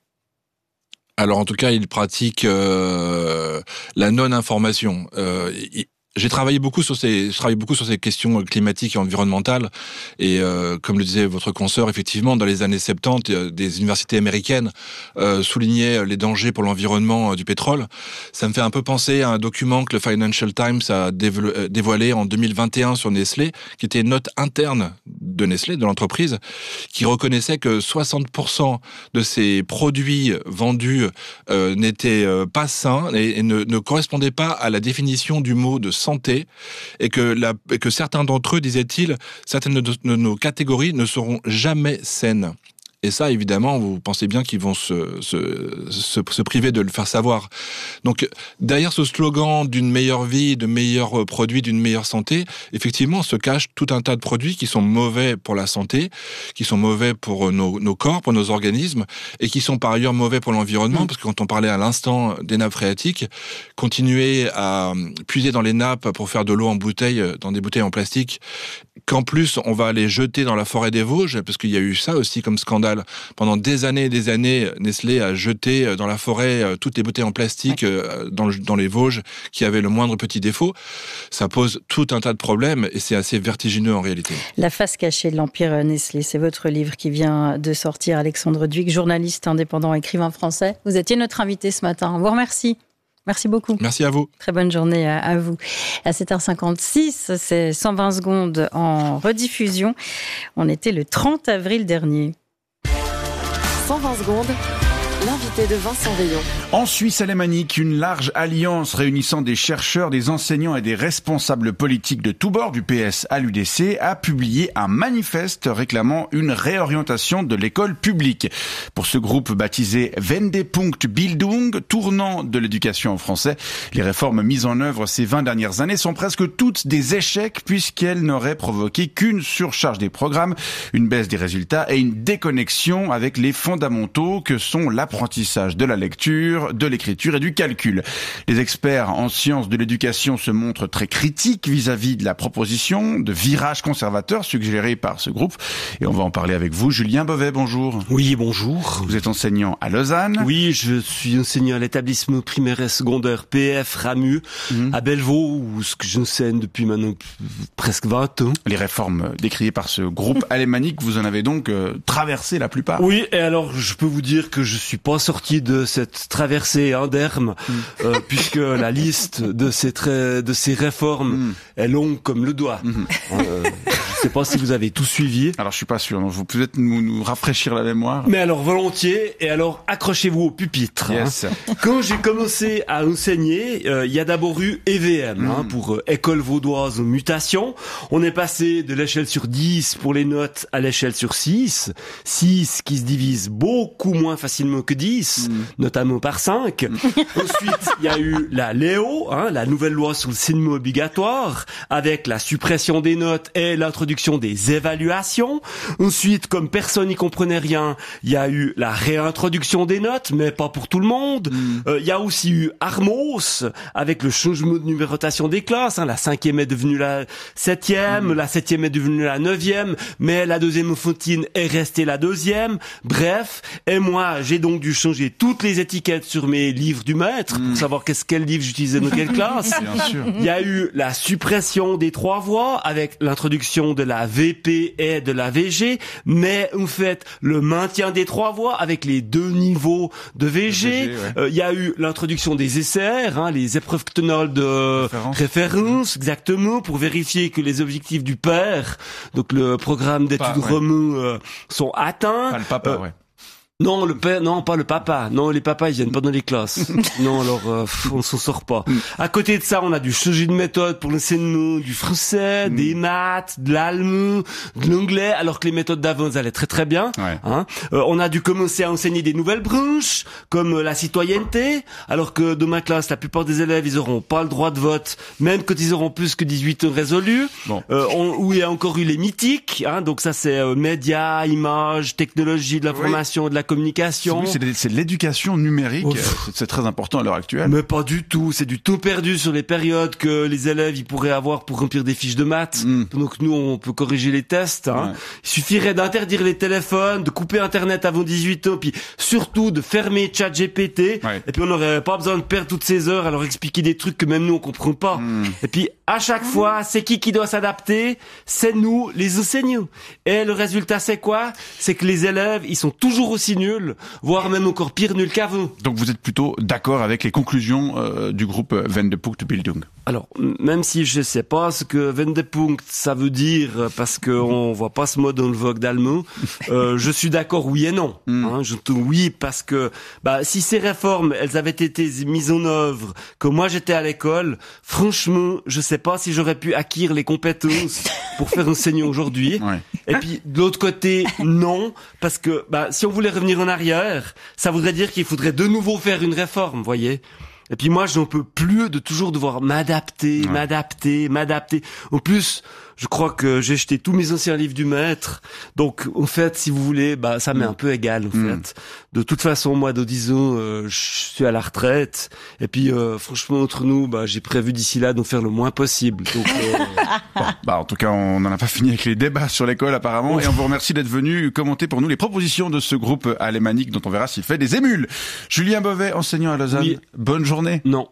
Alors en tout cas, il pratique euh, la non-information. Euh, il, J'ai travaillé beaucoup sur ces, je travaille beaucoup sur ces questions climatiques et environnementales. Et euh, comme le disait votre consoeur, effectivement, dans les années soixante-dix, des universités américaines euh, soulignaient les dangers pour l'environnement euh, du pétrole. Ça me fait un peu penser à un document que le Financial Times a dévo- dévoilé en deux mille vingt et un sur Nestlé, qui était une note interne de Nestlé, de l'entreprise, qui reconnaissait que soixante pour cent de ces produits vendus euh, n'étaient euh, pas sains et, et ne, ne correspondaient pas à la définition du mot de santé, et que, la, et que certains d'entre eux, disait-il, certaines de, de nos catégories ne seront jamais saines. Et ça, évidemment, vous pensez bien qu'ils vont se, se, se, se priver de le faire savoir. Donc, derrière ce slogan d'une meilleure vie, de meilleurs produits, d'une meilleure santé, effectivement, se cache tout un tas de produits qui sont mauvais pour la santé, qui sont mauvais pour nos, nos corps, pour nos organismes, et qui sont par ailleurs mauvais pour l'environnement, mmh. parce que quand on parlait à l'instant des nappes phréatiques, continuer à puiser dans les nappes pour faire de l'eau en bouteille, dans des bouteilles en plastique, qu'en plus, on va les jeter dans la forêt des Vosges, parce qu'il y a eu ça aussi comme scandale. Pendant des années et des années, Nestlé a jeté dans la forêt toutes les bouteilles en plastique ouais. dans, le, dans les Vosges qui avaient le moindre petit défaut. Ça pose tout un tas de problèmes et c'est assez vertigineux en réalité. La face cachée de l'empire Nestlé, c'est votre livre qui vient de sortir. Alexandre Duic, journaliste indépendant, écrivain français. Vous étiez notre invité ce matin. On vous remercie. Merci beaucoup. Merci à vous. Très bonne journée à, à vous. À sept heures cinquante-six, c'est cent vingt secondes en rediffusion. On était le trente avril dernier. cent vingt secondes, l'invité de Vincent Veillon. En Suisse alémanique, une large alliance réunissant des chercheurs, des enseignants et des responsables politiques de tous bords, du P S à l'U D C, a publié un manifeste réclamant une réorientation de l'école publique. Pour ce groupe baptisé Wendepunkt Bildung, tournant de l'éducation en français, les réformes mises en œuvre ces vingt dernières années sont presque toutes des échecs puisqu'elles n'auraient provoqué qu'une surcharge des programmes, une baisse des résultats et une déconnexion avec les fondamentaux que sont l'apprentissage de la lecture, de l'écriture et du calcul. Les experts en sciences de l'éducation se montrent très critiques vis-à-vis de la proposition de virage conservateur suggérée par ce groupe. Et on va en parler avec vous. Julien Beauvais, bonjour. Oui, bonjour. Vous êtes enseignant à Lausanne. Oui, je suis enseignant à l'établissement primaire et secondaire P F Ramu, mmh. à Bellevaux, où ce que j'enseigne depuis maintenant presque vingt ans. Les réformes décriées par ce groupe alémanique, vous en avez donc euh, traversé la plupart. Oui, et alors je peux vous dire que je suis pas sorti de cette traversée inderne, mmh. euh, puisque la liste de ces, tra- de ces réformes mmh. est longue comme le doigt. Mmh. Euh, je sais pas si vous avez tout suivi. Alors je suis pas sûr, donc vous pouvez peut-être nous, nous rafraîchir la mémoire. Mais alors volontiers, et alors accrochez-vous au pupitre. Yes. Hein. Quand j'ai commencé à enseigner, il euh, y a d'abord eu E V M, mmh. hein, pour euh, École Vaudoise Mutation. On est passé de l'échelle sur dix pour les notes à l'échelle sur six. six qui se divise beaucoup moins facilement que dix, mmh. notamment par cinq. Mmh. Ensuite, il y a eu la Léo, hein, la nouvelle loi sur le cinéma obligatoire, avec la suppression des notes et l'introduction des évaluations. Ensuite, comme personne n'y comprenait rien, il y a eu la réintroduction des notes, mais pas pour tout le monde. Il mmh. euh, y a aussi eu Armos, avec le changement de numérotation des classes. Hein, la cinquième est devenue la septième, mmh. la septième est devenue la neuvième, mais la deuxième enfantine est restée la deuxième. Bref, et moi, j'ai donc donc dû changer toutes les étiquettes sur mes livres du maître mmh. pour savoir qu'est-ce quel livre j'utilisais dans quelle classe. Bien sûr. Il y a eu la suppression des trois voix avec l'introduction de la V P et de la V G, mais en fait le maintien des trois voix avec les deux niveaux de V G. V G ouais. euh, il y a eu l'introduction des S R, hein, les épreuves tenol de référence. référence, exactement, pour vérifier que les objectifs du père, donc le programme d'études ouais. romains, euh, sont atteints. Pas le papa, euh, ouais. Non, le père, non, pas le papa. Non, les papas, ils viennent pas dans les classes. Non, alors, euh, on s'en sort pas. Mm. À côté de ça, on a du changement de méthode pour l'enseignement du français, mm. des maths, de l'allemand, de l'anglais, alors que les méthodes d'avant, elles allaient très très bien. Ouais. Hein. Euh, on a dû commencer à enseigner des nouvelles branches, comme la citoyenneté, alors que dans ma classe, la plupart des élèves, ils auront pas le droit de vote, même quand ils auront plus que dix-huit ans résolus. Bon. Euh, on, où il y a encore eu les mythiques, hein, donc ça c'est euh, médias, images, technologie, de l'information, oui. de la communication. Oui, c'est, de, c'est de l'éducation numérique, c'est, c'est très important à l'heure actuelle. Mais pas du tout, c'est du temps perdu sur les périodes que les élèves ils pourraient avoir pour remplir des fiches de maths. Mm. Donc nous on peut corriger les tests. Hein. Ouais. Il suffirait d'interdire les téléphones, de couper Internet avant dix-huit ans, puis surtout de fermer ChatGPT. Ouais. Et puis on n'aurait pas besoin de perdre toutes ces heures à leur expliquer des trucs que même nous on comprend pas. Mm. Et puis à chaque fois, c'est qui qui doit s'adapter? C'est nous, les enseignants. Et le résultat c'est quoi? C'est que les élèves ils sont toujours aussi nuls, voire même encore pire nuls qu'avant. Donc vous êtes plutôt d'accord avec les conclusions euh, du groupe Wendepunktbildung? Alors, même si je sais pas ce que Wendepunkt ça veut dire, parce qu'on voit pas ce mot dans le vogue d'allemand, euh, je suis d'accord oui et non. Mm. Hein, je oui parce que bah, si ces réformes elles avaient été mises en œuvre quand moi j'étais à l'école, franchement, je sais pas si j'aurais pu acquérir les compétences pour faire enseigner aujourd'hui. Ouais. Et puis de l'autre côté, non, parce que bah, si on voulait revenir en arrière, ça voudrait dire qu'il faudrait de nouveau faire une réforme, voyez. Et puis moi, j'en peux plus de toujours devoir m'adapter, ouais. m'adapter, m'adapter. En plus, je crois que j'ai jeté tous mes anciens livres du maître. Donc, en fait, si vous voulez, bah, ça m'est un peu égal, en mm. fait. De toute façon, moi, dans dix ans, euh, je suis à la retraite. Et puis, euh, franchement, entre nous, bah, j'ai prévu d'ici là d'en faire le moins possible. Donc, euh... bon, bah, en tout cas, on n'en a pas fini avec les débats sur l'école, apparemment. Et on vous remercie d'être venu commenter pour nous les propositions de ce groupe alémanique dont on verra s'il fait des émules. Julien Beauvais, enseignant à Lausanne. Oui. Bonne journée. Non.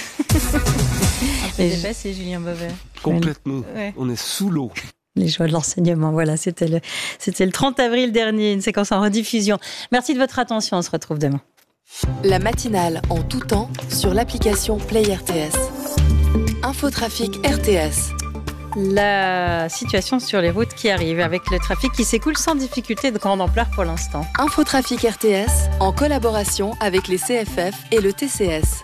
C'est dépassé, Julien Beauvais. Complètement. Ouais. On est sous l'eau. Les joies de l'enseignement, voilà, c'était le, c'était le trente avril dernier, une séquence en rediffusion. Merci de votre attention, on se retrouve demain. La matinale en tout temps sur l'application Play R T S. Infotrafic R T S. La situation sur les routes qui arrive, avec le trafic qui s'écoule sans difficulté de grande ampleur pour l'instant. Infotrafic R T S, en collaboration avec les C F F et le T C S.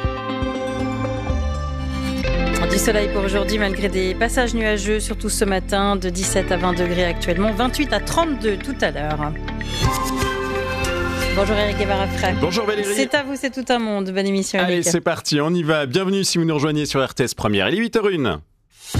Du soleil pour aujourd'hui, malgré des passages nuageux, surtout ce matin, de dix-sept à vingt degrés actuellement, vingt-huit à trente-deux tout à l'heure. Bonjour Eric Guevara-Frac. Bonjour Valérie. C'est à vous, c'est tout un monde. Bonne émission Eric. Allez, c'est parti, on y va. Bienvenue si vous nous rejoignez sur R T S Première. Il est huit heures zéro un.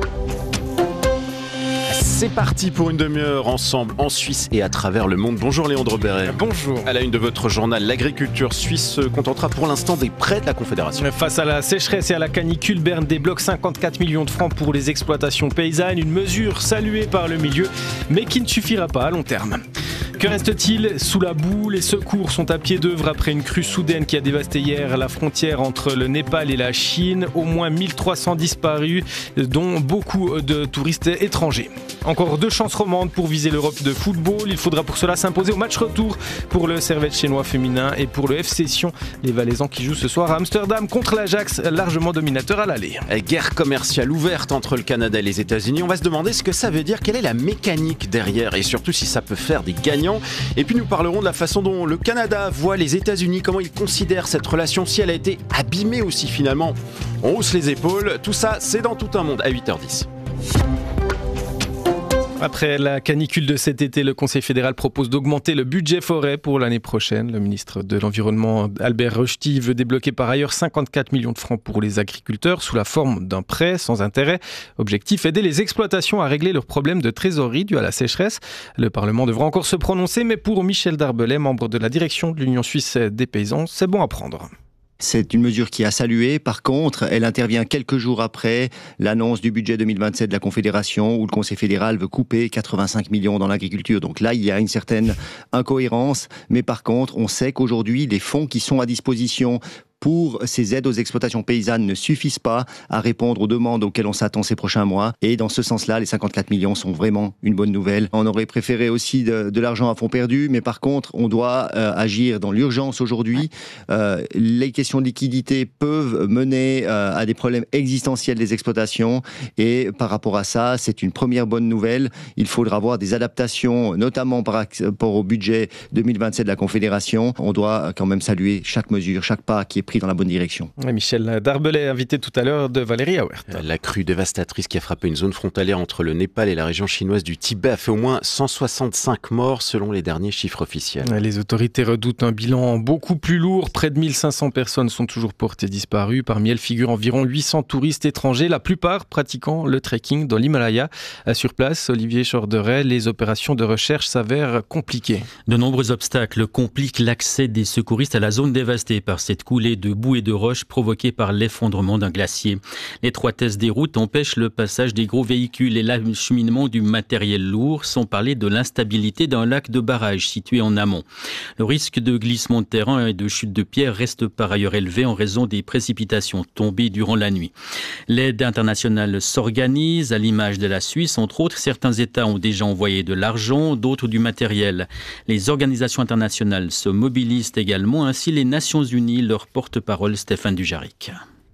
C'est parti pour une demi-heure ensemble en Suisse et à travers le monde. Bonjour Léon Droberet. Bonjour. À la une de votre journal, l'agriculture suisse se contentera pour l'instant des prêts de la Confédération. Face à la sécheresse et à la canicule, Berne débloque cinquante-quatre millions de francs pour les exploitations paysannes. Une mesure saluée par le milieu, mais qui ne suffira pas à long terme. Que reste-t-il sous la boue? Les secours sont à pied d'œuvre après une crue soudaine qui a dévasté hier la frontière entre le Népal et la Chine. Au moins mille trois cents disparus, dont beaucoup de touristes étrangers. Encore deux chances romandes pour viser l'Europe de football. Il faudra pour cela s'imposer au match retour pour le Servette chinois féminin et pour le F C Sion, les Valaisans qui jouent ce soir à Amsterdam contre l'Ajax, largement dominateur à l'aller. Guerre commerciale ouverte entre le Canada et les États-Unis. On va se demander ce que ça veut dire, quelle est la mécanique derrière et surtout si ça peut faire des gagnants. Et puis nous parlerons de la façon dont le Canada voit les États-Unis, comment ils considèrent cette relation, si elle a été abîmée aussi finalement. On hausse les épaules, tout ça c'est dans Tout un monde à huit heures dix. Après la canicule de cet été, le Conseil fédéral propose d'augmenter le budget forêt pour l'année prochaine. Le ministre de l'Environnement, Albert Rochety, veut débloquer par ailleurs cinquante-quatre millions de francs pour les agriculteurs sous la forme d'un prêt sans intérêt. Objectif, aider les exploitations à régler leurs problèmes de trésorerie dus à la sécheresse. Le Parlement devra encore se prononcer, mais pour Michel Darbelay, membre de la direction de l'Union suisse des paysans, c'est bon à prendre. C'est une mesure qui a salué. Par contre, elle intervient quelques jours après l'annonce du budget deux mille vingt-sept de la Confédération où le Conseil fédéral veut couper quatre-vingt-cinq millions dans l'agriculture. Donc là, il y a une certaine incohérence. Mais par contre, on sait qu'aujourd'hui, les fonds qui sont à disposition pour ces aides aux exploitations paysannes ne suffisent pas à répondre aux demandes auxquelles on s'attend ces prochains mois. Et dans ce sens-là, les cinquante-quatre millions sont vraiment une bonne nouvelle. On aurait préféré aussi de, de l'argent à fonds perdus, mais par contre, on doit euh, agir dans l'urgence aujourd'hui. Euh, les questions de liquidité peuvent mener euh, à des problèmes existentiels des exploitations. Et par rapport à ça, c'est une première bonne nouvelle. Il faudra avoir des adaptations, notamment par rapport au budget deux mille vingt-sept de la Confédération. On doit quand même saluer chaque mesure, chaque pas qui est pris dans la bonne direction. Michel Darbellet, invité tout à l'heure de Valérie Auert. La crue dévastatrice qui a frappé une zone frontalière entre le Népal et la région chinoise du Tibet a fait au moins cent soixante-cinq morts selon les derniers chiffres officiels. Les autorités redoutent un bilan beaucoup plus lourd. Près de mille cinq cents personnes sont toujours portées disparues. Parmi elles figurent environ huit cents touristes étrangers, la plupart pratiquant le trekking dans l'Himalaya. Sur place, Olivier Chorderet, les opérations de recherche s'avèrent compliquées. De nombreux obstacles compliquent l'accès des secouristes à la zone dévastée par cette coulée de boue et de roches provoquée par l'effondrement d'un glacier. L'étroitesse des routes empêche le passage des gros véhicules et l'acheminement du matériel lourd, sans parler de l'instabilité d'un lac de barrage situé en amont. Le risque de glissement de terrain et de chute de pierres reste par ailleurs élevé en raison des précipitations tombées durant la nuit. L'aide internationale s'organise, à l'image de la Suisse, entre autres. Certains États ont déjà envoyé de l'argent, d'autres du matériel. Les organisations internationales se mobilisent également, ainsi les Nations Unies, leur porte-parole Stéphane Dujarric.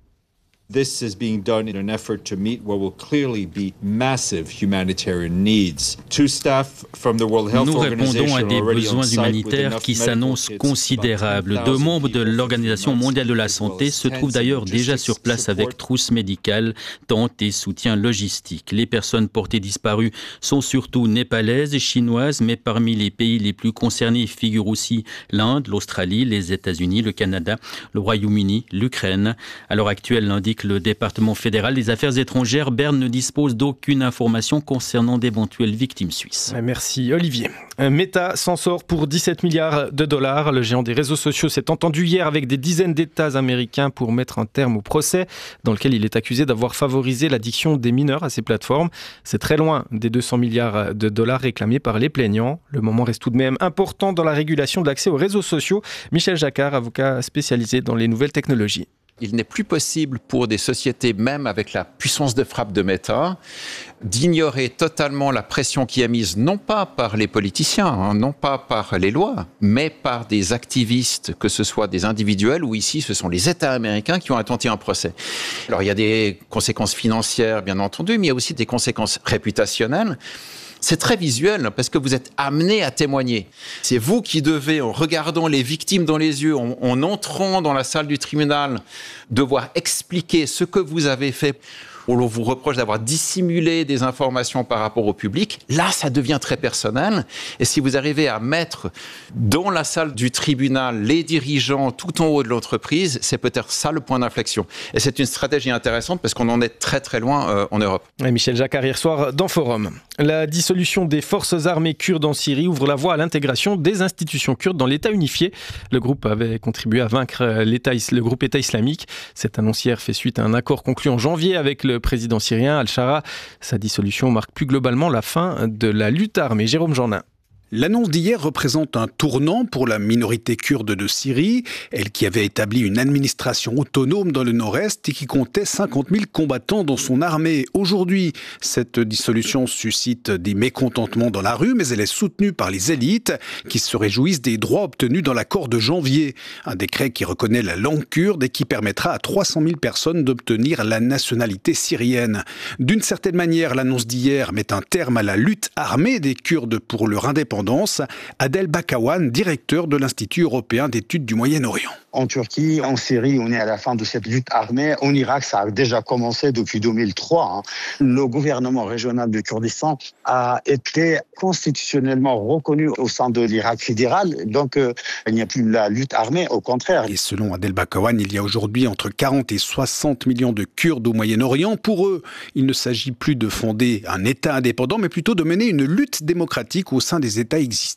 This is being done in an effort to meet what will clearly be massive humanitarian needs. Two staff from the World Health Organization Nous répondons à des besoins humanitaires qui s'annoncent considérables. Deux membres de l'Organisation mondiale de la santé se trouvent d'ailleurs déjà sur place avec trousses médicales, tentes et soutien logistique. Les personnes portées disparues sont surtout népalaises et chinoises, mais parmi les pays les plus concernés figurent aussi l'Inde, l'Australie, les États-Unis, le Canada, le Royaume-Uni, l'Ukraine. À l'heure actuelle, l'indique le département fédéral des affaires étrangères, Berne ne dispose d'aucune information concernant d'éventuelles victimes suisses. Merci Olivier. Meta s'en sort pour dix-sept milliards de dollars. Le géant des réseaux sociaux s'est entendu hier avec des dizaines d'États américains pour mettre un terme au procès dans lequel il est accusé d'avoir favorisé l'addiction des mineurs à ses plateformes. C'est très loin des deux cents milliards de dollars réclamés par les plaignants. Le moment reste tout de même important dans la régulation de l'accès aux réseaux sociaux. Michel Jacquard, avocat spécialisé dans les nouvelles technologies. Il n'est plus possible pour des sociétés, même avec la puissance de frappe de Meta, d'ignorer totalement la pression qui est mise, non pas par les politiciens, hein, non pas par les lois, mais par des activistes, que ce soit des individuels ou ici, ce sont les États américains qui ont intenté un procès. Alors, il y a des conséquences financières, bien entendu, mais il y a aussi des conséquences réputationnelles. C'est très visuel parce que vous êtes amené à témoigner. C'est vous qui devez, en regardant les victimes dans les yeux, en, en entrant dans la salle du tribunal, devoir expliquer ce que vous avez fait. On vous reproche d'avoir dissimulé des informations par rapport au public. Là, ça devient très personnel. Et si vous arrivez à mettre dans la salle du tribunal les dirigeants tout en haut de l'entreprise, c'est peut-être ça le point d'inflexion. Et c'est une stratégie intéressante parce qu'on en est très très loin euh, en Europe. Et Michel Jacquard hier soir dans Forum. La dissolution des forces armées kurdes en Syrie ouvre la voie à l'intégration des institutions kurdes dans l'État unifié. Le groupe avait contribué à vaincre l'État, le groupe État islamique. Cette annonce hier fait suite à un accord conclu en janvier avec le président syrien Al-Shara. Sa dissolution marque plus globalement la fin de la lutte armée. Jérôme Jourdain. L'annonce d'hier représente un tournant pour la minorité kurde de Syrie, elle qui avait établi une administration autonome dans le nord-est et qui comptait cinquante mille combattants dans son armée. Aujourd'hui, cette dissolution suscite des mécontentements dans la rue, mais elle est soutenue par les élites qui se réjouissent des droits obtenus dans l'accord de janvier. Un décret qui reconnaît la langue kurde et qui permettra à trois cent mille personnes d'obtenir la nationalité syrienne. D'une certaine manière, l'annonce d'hier met un terme à la lutte armée des Kurdes pour leur indépendance. Adel Bakawan, directeur de l'Institut européen d'études du Moyen-Orient. En Turquie, en Syrie, on est à la fin de cette lutte armée. En Irak, ça a déjà commencé depuis deux mille trois. Hein. Le gouvernement régional du Kurdistan a été constitutionnellement reconnu au sein de l'Irak fédéral. Donc, euh, il n'y a plus la lutte armée, au contraire. Et selon Adel Bakawan, il y a aujourd'hui entre quarante et soixante millions de Kurdes au Moyen-Orient. Pour eux, il ne s'agit plus de fonder un État indépendant, mais plutôt de mener une lutte démocratique au sein des États existants.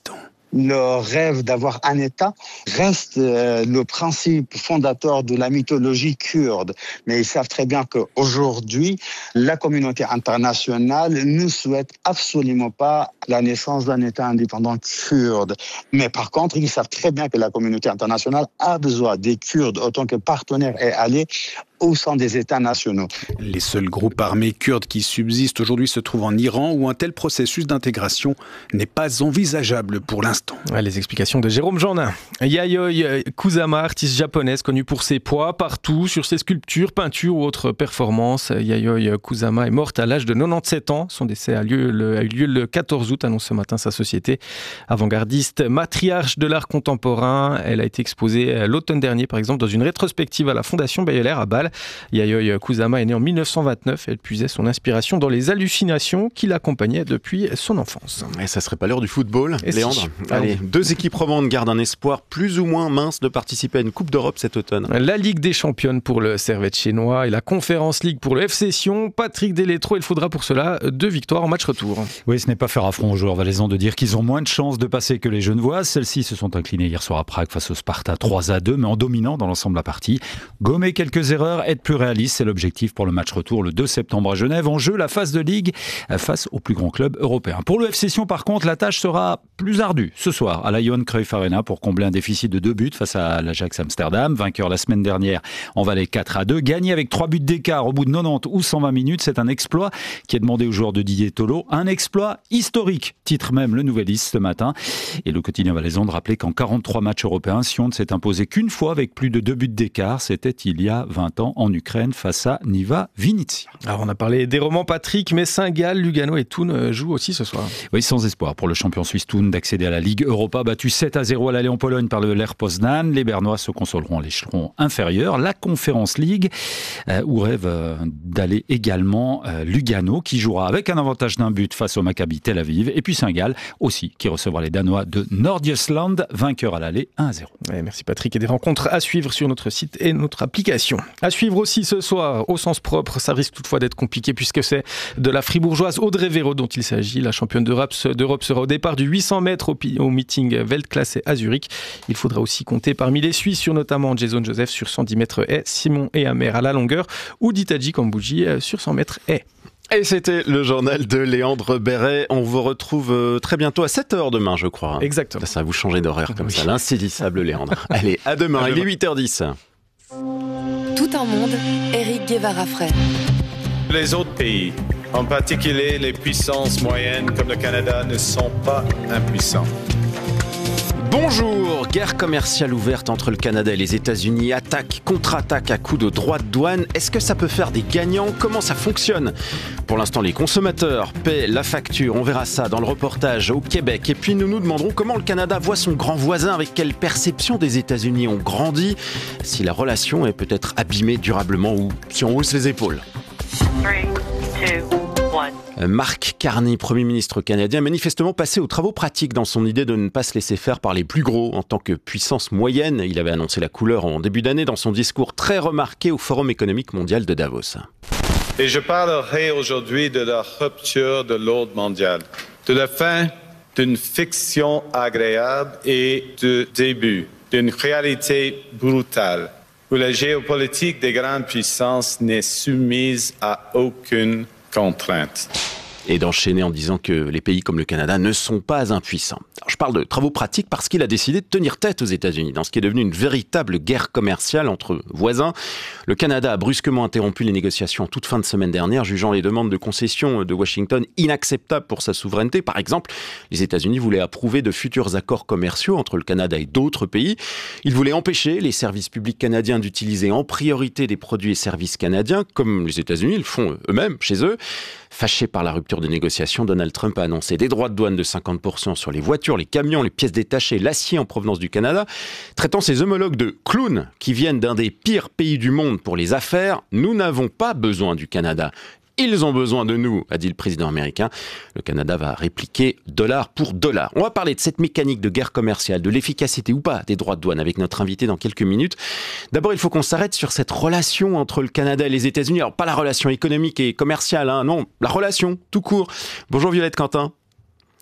le rêve d'avoir un État reste euh, le principe fondateur de la mythologie kurde. Mais ils savent très bien qu'aujourd'hui, la communauté internationale ne souhaite absolument pas la naissance d'un État indépendant kurde. Mais par contre, ils savent très bien que la communauté internationale a besoin des Kurdes autant que partenaires et alliés au sein des États nationaux. Les seuls groupes armés kurdes qui subsistent aujourd'hui se trouvent en Iran, où un tel processus d'intégration n'est pas envisageable pour l'instant. Les explications de Jérôme Jeannin. Yayoi Kusama, artiste japonaise connue pour ses poids partout, sur ses sculptures, peintures ou autres performances. Yayoi Kusama est morte à l'âge de quatre-vingt-dix-sept ans. Son décès a, lieu le, a eu lieu le quatorze août, annonce ce matin sa société. Avant-gardiste, matriarche de l'art contemporain, elle a été exposée l'automne dernier, par exemple, dans une rétrospective à la Fondation Bayeler à Bâle. Yayoi Kusama est née en mille neuf cent vingt-neuf. Elle puisait son inspiration dans les hallucinations qui l'accompagnaient depuis son enfance. Et ça serait pas l'heure du football, Et Léandre si. Allez, deux équipes romandes gardent un espoir plus ou moins mince de participer à une Coupe d'Europe cet automne. La Ligue des Championnes pour le Servette chinois et la Conference League pour le F C Sion. Patrick Delétro, il faudra pour cela deux victoires en match retour. Oui, ce n'est pas faire affront aux joueurs valaisans de dire qu'ils ont moins de chances de passer que les Genevois. Celles-ci se sont inclinées hier soir à Prague face au Sparta trois à deux, mais en dominant dans l'ensemble de la partie. Gommer quelques erreurs, être plus réaliste, c'est l'objectif pour le match retour le deux septembre à Genève. En jeu, la phase de Ligue face au plus grand club européen. Pour le F C Sion, par contre, la tâche sera plus ardue ce soir à la Johan Cruyff Arena pour combler un déficit de deux buts face à l'Ajax Amsterdam, vainqueur la semaine dernière en Valais quatre à deux. Gagner avec trois buts d'écart au bout de quatre-vingt-dix ou cent vingt minutes, c'est un exploit qui est demandé aux joueurs de Didier Tolo. Un exploit historique, titre même le Nouvelliste ce matin. Et le quotidien valaisan de rappeler qu'en quarante-trois matchs européens, Sion ne s'est imposé qu'une fois avec plus de deux buts d'écart. C'était il y a vingt ans en Ukraine face à Niva Vinnytsia. Alors on a parlé des romans Patrick, mais Saint-Gall, Lugano et Thun jouent aussi ce soir. Oui, sans espoir pour le champion suisse Thun d'accéder à la Ligue Europa, battu sept à zéro à l'aller en Pologne par le Lech Poznan. Les Bernois se consoleront à l'échelon inférieur. La Conference League, euh, où rêve euh, d'aller également euh, Lugano, qui jouera avec un avantage d'un but face au Maccabi Tel Aviv. Et puis Saint-Gall aussi, qui recevra les Danois de Nordjylland, vainqueur à l'aller un à zéro. Ouais, merci Patrick. Et des rencontres à suivre sur notre site et notre application. À suivre aussi ce soir, au sens propre, ça risque toutefois d'être compliqué puisque c'est de la fribourgeoise Audrey Véro dont il s'agit. La championne d'Europe sera au départ du huit cents mètres au, au meeting Weltklasse à Zurich. Il faudra aussi compter parmi les Suisses sur notamment Jason Joseph sur cent dix mètres haies, Simon Ehamer à la longueur ou Ditaji Kambouji sur cent mètres haies. Et c'était le journal de Léandre Béret. On vous retrouve très bientôt à sept heures demain, je crois. Exactement. Ça va vous changer d'horaire comme oui. ça, l'insaisissable Léandre. Allez, à demain, à demain. Il est huit heures dix. Tout un monde, Éric Guevara-Frey. Les autres pays, en particulier les puissances moyennes comme le Canada, ne sont pas impuissants. Bonjour, guerre commerciale ouverte entre le Canada et les États-Unis, attaque, contre-attaque à coups de droits de douane. Est-ce que ça peut faire des gagnants ? Comment ça fonctionne ? Pour l'instant, les consommateurs paient la facture. On verra ça dans le reportage au Québec. Et puis nous nous demanderons comment le Canada voit son grand voisin, avec quelle perception des États-Unis ont grandi, si la relation est peut-être abîmée durablement ou si on hausse les épaules. three, two, one. Mark Carney, Premier ministre canadien, manifestement passé aux travaux pratiques dans son idée de ne pas se laisser faire par les plus gros. En tant que puissance moyenne, il avait annoncé la couleur en début d'année dans son discours très remarqué au Forum économique mondial de Davos. Et je parlerai aujourd'hui de la rupture de l'ordre mondial, de la fin d'une fiction agréable et du début d'une réalité brutale, où la géopolitique des grandes puissances n'est soumise à aucune contrainte. Et d'enchaîner en disant que les pays comme le Canada ne sont pas impuissants. Alors, je parle de travaux pratiques parce qu'il a décidé de tenir tête aux États-Unis dans ce qui est devenu une véritable guerre commerciale entre voisins. Le Canada a brusquement interrompu les négociations en toute fin de semaine dernière, jugeant les demandes de concession de Washington inacceptables pour sa souveraineté. Par exemple, les États-Unis voulaient approuver de futurs accords commerciaux entre le Canada et d'autres pays. Ils voulaient empêcher les services publics canadiens d'utiliser en priorité des produits et services canadiens, comme les États-Unis le font eux-mêmes chez eux. Fâché par la rupture de négociation, Donald Trump a annoncé des droits de douane de cinquante pour cent sur les voitures, les camions, les pièces détachées, l'acier en provenance du Canada, traitant ses homologues de clowns qui viennent d'un des pires pays du monde pour les affaires. Nous n'avons pas besoin du Canada. Ils ont besoin de nous, a dit le président américain. Le Canada va répliquer dollar pour dollar. On va parler de cette mécanique de guerre commerciale, de l'efficacité ou pas des droits de douane avec notre invité dans quelques minutes. D'abord, il faut qu'on s'arrête sur cette relation entre le Canada et les États-Unis. Alors, pas la relation économique et commerciale, hein, non, la relation, tout court. Bonjour Violette Quentin.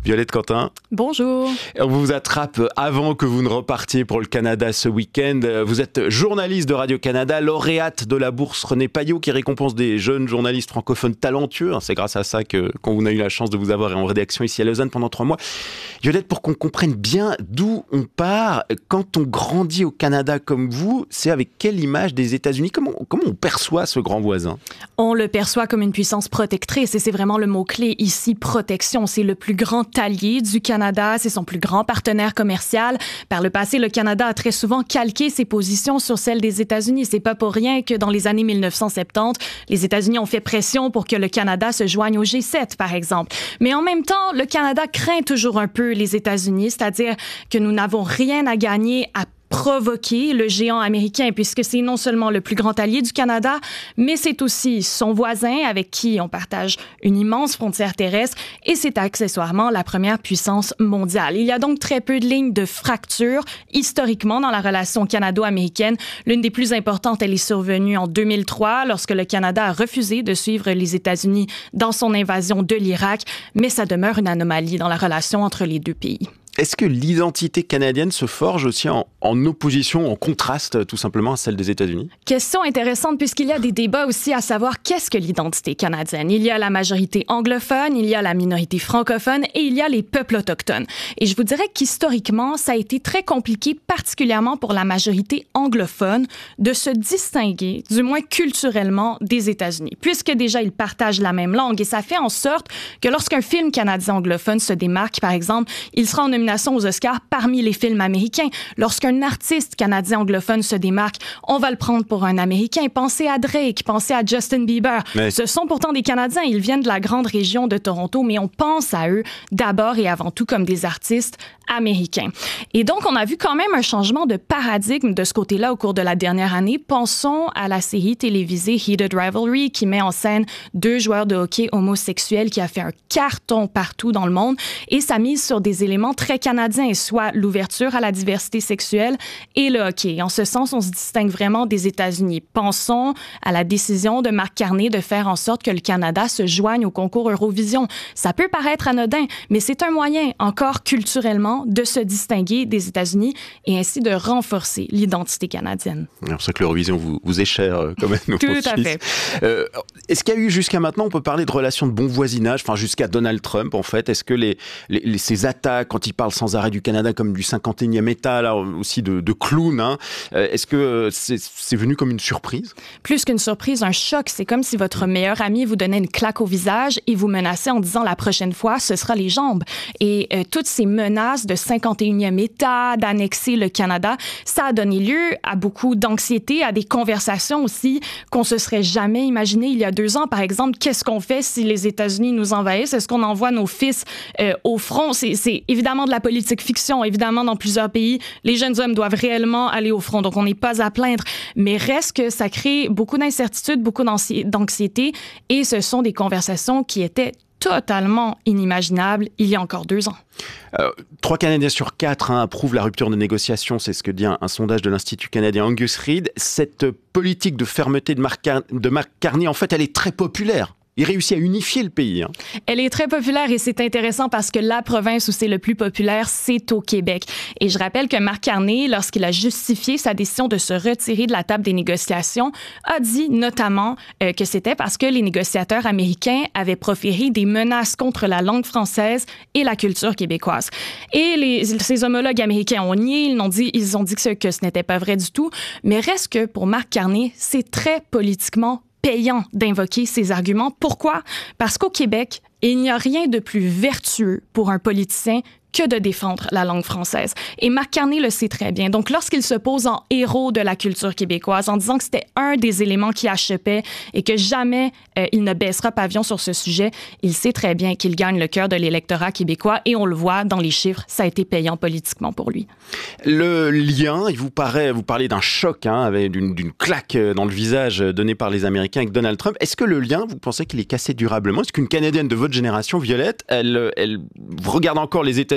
Violette Quentin. Bonjour. On vous attrape avant que vous ne repartiez pour le Canada ce week-end. Vous êtes journaliste de Radio-Canada, lauréate de la bourse René Payot qui récompense des jeunes journalistes francophones talentueux. C'est grâce à ça que, qu'on a eu la chance de vous avoir en rédaction ici à Lausanne pendant trois mois. Violette, pour qu'on comprenne bien d'où on part, quand on grandit au Canada comme vous, c'est avec quelle image des États-Unis? Comment, comment on perçoit ce grand voisin? On le perçoit comme une puissance protectrice et c'est vraiment le mot-clé ici, protection. C'est le plus grand allié du Canada, c'est son plus grand partenaire commercial. Par le passé, le Canada a très souvent calqué ses positions sur celles des États-Unis. C'est pas pour rien que dans les années mille neuf cent soixante-dix, les États-Unis ont fait pression pour que le Canada se joigne au G sept, par exemple. Mais en même temps, le Canada craint toujours un peu les États-Unis, c'est-à-dire que nous n'avons rien à gagner à provoquer le géant américain, puisque c'est non seulement le plus grand allié du Canada, mais c'est aussi son voisin avec qui on partage une immense frontière terrestre et c'est accessoirement la première puissance mondiale. Il y a donc très peu de lignes de fracture historiquement dans la relation canado-américaine. L'une des plus importantes, elle est survenue en deux mille trois lorsque le Canada a refusé de suivre les États-Unis dans son invasion de l'Irak, mais ça demeure une anomalie dans la relation entre les deux pays. Est-ce que l'identité canadienne se forge aussi en, en opposition, en contraste tout simplement à celle des États-Unis? Question intéressante puisqu'il y a des débats aussi à savoir qu'est-ce que l'identité canadienne. Il y a la majorité anglophone, il y a la minorité francophone et il y a les peuples autochtones. Et je vous dirais qu'historiquement, ça a été très compliqué, particulièrement pour la majorité anglophone, de se distinguer, du moins culturellement, des États-Unis, puisque déjà ils partagent la même langue et ça fait en sorte que lorsqu'un film canadien anglophone se démarque, par exemple, il sera en nomination aux Oscars parmi les films américains. Lorsqu'un artiste canadien anglophone se démarque, on va le prendre pour un Américain. Pensez à Drake, pensez à Justin Bieber. Mais... Ce sont pourtant des Canadiens. Ils viennent de la grande région de Toronto, mais on pense à eux d'abord et avant tout comme des artistes américains. Et donc, on a vu quand même un changement de paradigme de ce côté-là au cours de la dernière année. Pensons à la série télévisée Heated Rivalry qui met en scène deux joueurs de hockey homosexuels qui a fait un carton partout dans le monde et ça mise sur des éléments très canadiens, soit l'ouverture à la diversité sexuelle et le hockey. En ce sens, on se distingue vraiment des États-Unis. Pensons à la décision de Marc Carney de faire en sorte que le Canada se joigne au concours Eurovision. Ça peut paraître anodin, mais c'est un moyen, encore culturellement, de se distinguer des États-Unis et ainsi de renforcer l'identité canadienne. C'est pour ça que l'Eurovision vous, vous est cher euh, comme nous. Tout à fait. Euh, est-ce qu'il y a eu jusqu'à maintenant, on peut parler de relations de bon voisinage, enfin jusqu'à Donald Trump en fait, est-ce que les, les, les, ces attaques, quand il parle sans arrêt du Canada comme du cinquante et unième État, là aussi de, de clown, hein, est-ce que c'est, c'est venu comme une surprise? Plus qu'une surprise, un choc. C'est comme si votre meilleur ami vous donnait une claque au visage et vous menaçait en disant la prochaine fois, ce sera les jambes. Et euh, toutes ces menaces de cinquante et unième État, d'annexer le Canada, ça a donné lieu à beaucoup d'anxiété, à des conversations aussi qu'on se serait jamais imaginé il y a deux ans. Par exemple, qu'est-ce qu'on fait si les États-Unis nous envahissent? Est-ce qu'on envoie nos fils euh, au front? C'est, c'est évidemment de la politique fiction. Évidemment, dans plusieurs pays, les jeunes hommes doivent réellement aller au front. Donc, on n'est pas à plaindre. Mais reste que ça crée beaucoup d'incertitudes, beaucoup d'anxiété. Et ce sont des conversations qui étaient totalement inimaginable il y a encore deux ans. Euh, trois Canadiens sur quatre hein, approuvent la rupture de négociation, c'est ce que dit un, un sondage de l'Institut canadien Angus Reid. Cette politique de fermeté de Marc, Car- de Marc Carney, en fait, elle est très populaire. Il réussit à unifier le pays. Hein. Elle est très populaire et c'est intéressant parce que la province où c'est le plus populaire, c'est au Québec. Et je rappelle que Marc Carney, lorsqu'il a justifié sa décision de se retirer de la table des négociations, a dit notamment euh, que c'était parce que les négociateurs américains avaient proféré des menaces contre la langue française et la culture québécoise. Et les, ses homologues américains ont nié, ils ont dit, ils ont dit que ce, que ce n'était pas vrai du tout. Mais reste que pour Marc Carney, c'est très politiquement payant d'invoquer ces arguments. Pourquoi? Parce qu'au Québec, il n'y a rien de plus vertueux pour un politicien que de défendre la langue française. Et Marc Carney le sait très bien. Donc, lorsqu'il se pose en héros de la culture québécoise, en disant que c'était un des éléments qui achoppait et que jamais euh, il ne baissera pavillon sur ce sujet, il sait très bien qu'il gagne le cœur de l'électorat québécois et on le voit dans les chiffres, ça a été payant politiquement pour lui. Le lien, il vous paraît, vous parlez d'un choc, hein, avec d'une, d'une claque dans le visage donnée par les Américains avec Donald Trump. Est-ce que le lien, vous pensez qu'il est cassé durablement? Est-ce qu'une Canadienne de votre génération, Violette, elle, elle regarde encore les États-Unis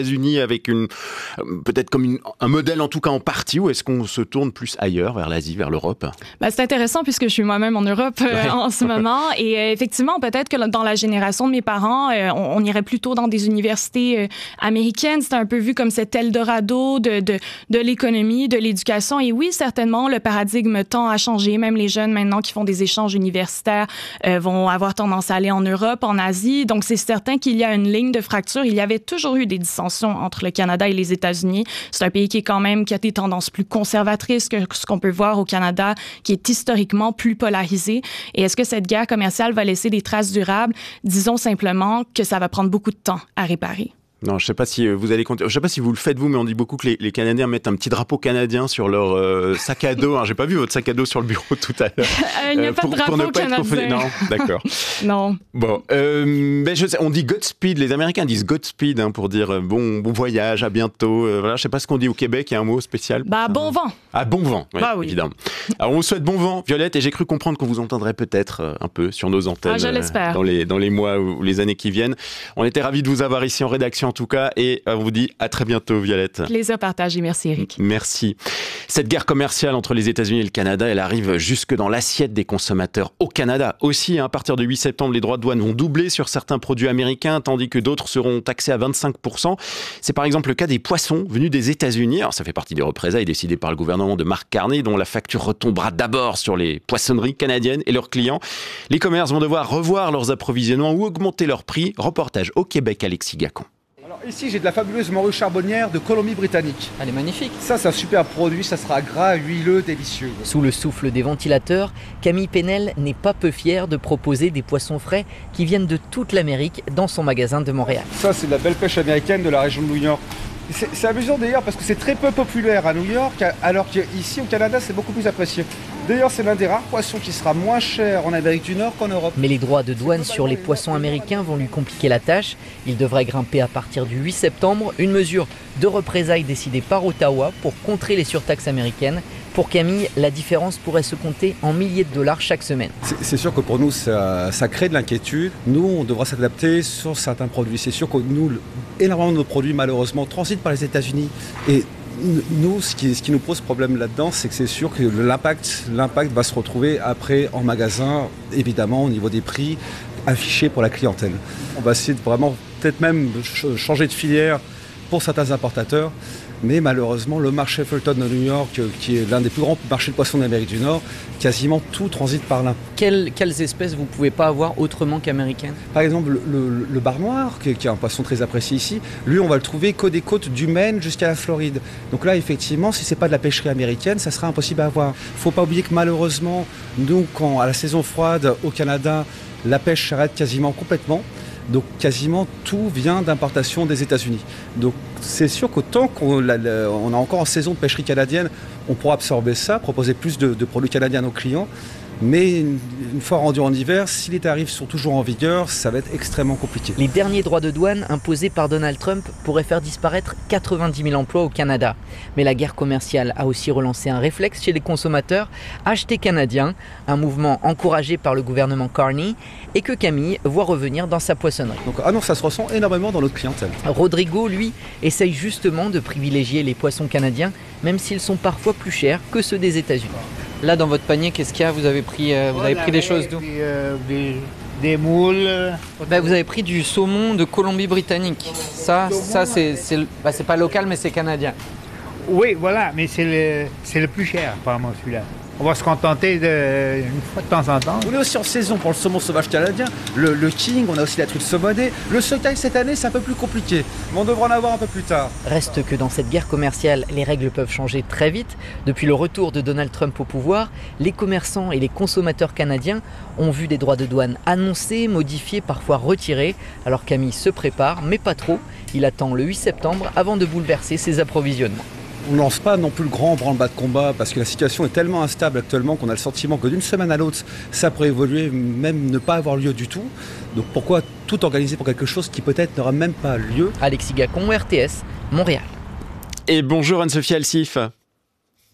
États-Unis avec une, peut-être comme une, un modèle en tout cas en partie, ou est-ce qu'on se tourne plus ailleurs, vers l'Asie, vers l'Europe? Ben, c'est intéressant puisque je suis moi-même en Europe euh, ouais. en ce moment. Et euh, effectivement, peut-être que dans la génération de mes parents, euh, on, on irait plutôt dans des universités euh, américaines. C'était un peu vu comme cet Eldorado de, de, de l'économie, de l'éducation. Et oui, certainement, le paradigme tend à changer. Même les jeunes maintenant qui font des échanges universitaires euh, vont avoir tendance à aller en Europe, en Asie. Donc, c'est certain qu'il y a une ligne de fracture. Il y avait toujours eu des dissensions entre le Canada et les États-Unis. C'est un pays qui est quand même, qui a des tendances plus conservatrices que ce qu'on peut voir au Canada, qui est historiquement plus polarisé. Et est-ce que cette guerre commerciale va laisser des traces durables? Disons simplement que ça va prendre beaucoup de temps à réparer. Non, je sais pas si vous allez compter. Je sais pas si vous le faites vous, mais on dit beaucoup que les, les Canadiens mettent un petit drapeau canadien sur leur euh, sac à dos. Hein, j'ai pas vu votre sac à dos sur le bureau tout à l'heure. Il n'y a euh, pas pour, de drapeau pour ne pas canadien. Être non, d'accord. Non. Bon, euh, ben je sais, on dit Godspeed. Les Américains disent Godspeed hein, pour dire bon, bon voyage, à bientôt. Euh, voilà, je sais pas ce qu'on dit au Québec. Il y a un mot spécial. Bah bon vent. Ah bon vent. Ouais, bah oui. Évidemment. Alors on vous souhaite bon vent, Violette, et j'ai cru comprendre qu'on vous entendrait peut-être euh, un peu sur nos antennes. Ah, je l'espère. Euh, dans les dans les mois ou les années qui viennent. On était ravis de vous avoir ici en rédaction en tout cas, et on vous dit à très bientôt, Violette. Plaisir partagé, merci Eric. Merci. Cette guerre commerciale entre les États-Unis et le Canada, elle arrive jusque dans l'assiette des consommateurs au Canada. Aussi, à partir du huit septembre, les droits de douane vont doubler sur certains produits américains, tandis que d'autres seront taxés à vingt-cinq pour cent. C'est par exemple le cas des poissons venus des États-Unis. Alors, ça fait partie des représailles décidées par le gouvernement de Mark Carney, dont la facture retombera d'abord sur les poissonneries canadiennes et leurs clients. Les commerces vont devoir revoir leurs approvisionnements ou augmenter leurs prix. Reportage au Québec, Alexis Gacon. Ici, j'ai de la fabuleuse morue charbonnière de Colombie-Britannique. Elle est magnifique. Ça, c'est un super produit, ça sera gras, huileux, délicieux. Sous le souffle des ventilateurs, Camille Penel n'est pas peu fière de proposer des poissons frais qui viennent de toute l'Amérique dans son magasin de Montréal. Ça, c'est de la belle pêche américaine de la région de New York. C'est, c'est amusant d'ailleurs parce que c'est très peu populaire à New York, alors qu'ici au Canada, c'est beaucoup plus apprécié. D'ailleurs, c'est l'un des rares poissons qui sera moins cher en Amérique du Nord qu'en Europe. Mais les droits de douane sur les poissons américains vont lui compliquer la tâche. Il devrait grimper à partir du huit septembre, une mesure de représailles décidée par Ottawa pour contrer les surtaxes américaines. Pour Camille, la différence pourrait se compter en milliers de dollars chaque semaine. C'est, c'est sûr que pour nous, ça, ça crée de l'inquiétude. Nous, on devra s'adapter sur certains produits. C'est sûr que nous, énormément de nos produits, malheureusement, transitent par les États-Unis. Et nous, ce qui, ce qui nous pose problème là-dedans, c'est que c'est sûr que l'impact, l'impact va se retrouver après en magasin, évidemment, au niveau des prix affichés pour la clientèle. On va essayer de vraiment peut-être même changer de filière pour certains importateurs. Mais malheureusement, le marché Fulton de New York, qui est l'un des plus grands marchés de poissons d'Amérique du Nord, quasiment tout transite par là. Quelles, quelles espèces vous ne pouvez pas avoir autrement qu'américaines? Par exemple, le, le, le bar noir, qui est, qui est un poisson très apprécié ici, lui, on va le trouver qu'au des côtes du Maine jusqu'à la Floride. Donc là, effectivement, si ce n'est pas de la pêcherie américaine, ça sera impossible à avoir. Il ne faut pas oublier que malheureusement, nous, quand à la saison froide au Canada, la pêche s'arrête quasiment complètement. Donc quasiment tout vient d'importation des États-Unis. Donc c'est sûr qu'autant qu'on la, la, on a encore en saison de pêcherie canadienne, on pourra absorber ça, proposer plus de, de produits canadiens à nos clients. Mais une, une fois rendu en hiver, si les tarifs sont toujours en vigueur, ça va être extrêmement compliqué. Les derniers droits de douane imposés par Donald Trump pourraient faire disparaître quatre-vingt-dix mille emplois au Canada. Mais la guerre commerciale a aussi relancé un réflexe chez les consommateurs, acheter canadien, un mouvement encouragé par le gouvernement Carney et que Camille voit revenir dans sa poissonnerie. Donc, ah non, ça se ressent énormément dans notre clientèle. Rodrigo, lui, essaye justement de privilégier les poissons canadiens, même s'ils sont parfois plus chers que ceux des États-Unis. Là, dans votre panier, qu'est-ce qu'il y a? Vous avez pris, euh, vous avez pris des choses d'où? euh, des, des moules. Bah, vous avez pris du saumon de Colombie-Britannique. Ça, ça c'est, c'est, bah, c'est pas local, mais c'est canadien. Oui, voilà, mais c'est le, c'est le plus cher, apparemment, celui-là. On va se contenter de, une fois de temps en temps. On est aussi en saison pour le saumon sauvage canadien, le, le king, on a aussi la truite saumonée. Le sockeye cette année, c'est un peu plus compliqué, mais on devra en avoir un peu plus tard. Reste que dans cette guerre commerciale, les règles peuvent changer très vite. Depuis le retour de Donald Trump au pouvoir, les commerçants et les consommateurs canadiens ont vu des droits de douane annoncés, modifiés, parfois retirés. Alors Camille se prépare, mais pas trop. Il attend le huit septembre avant de bouleverser ses approvisionnements. On ne lance pas non plus le grand branle-bas de combat parce que la situation est tellement instable actuellement qu'on a le sentiment que d'une semaine à l'autre, ça pourrait évoluer, même ne pas avoir lieu du tout. Donc pourquoi tout organiser pour quelque chose qui peut-être n'aura même pas lieu? Alexis Gacon, R T S, Montréal. Et bonjour Anne-Sophie Alsif.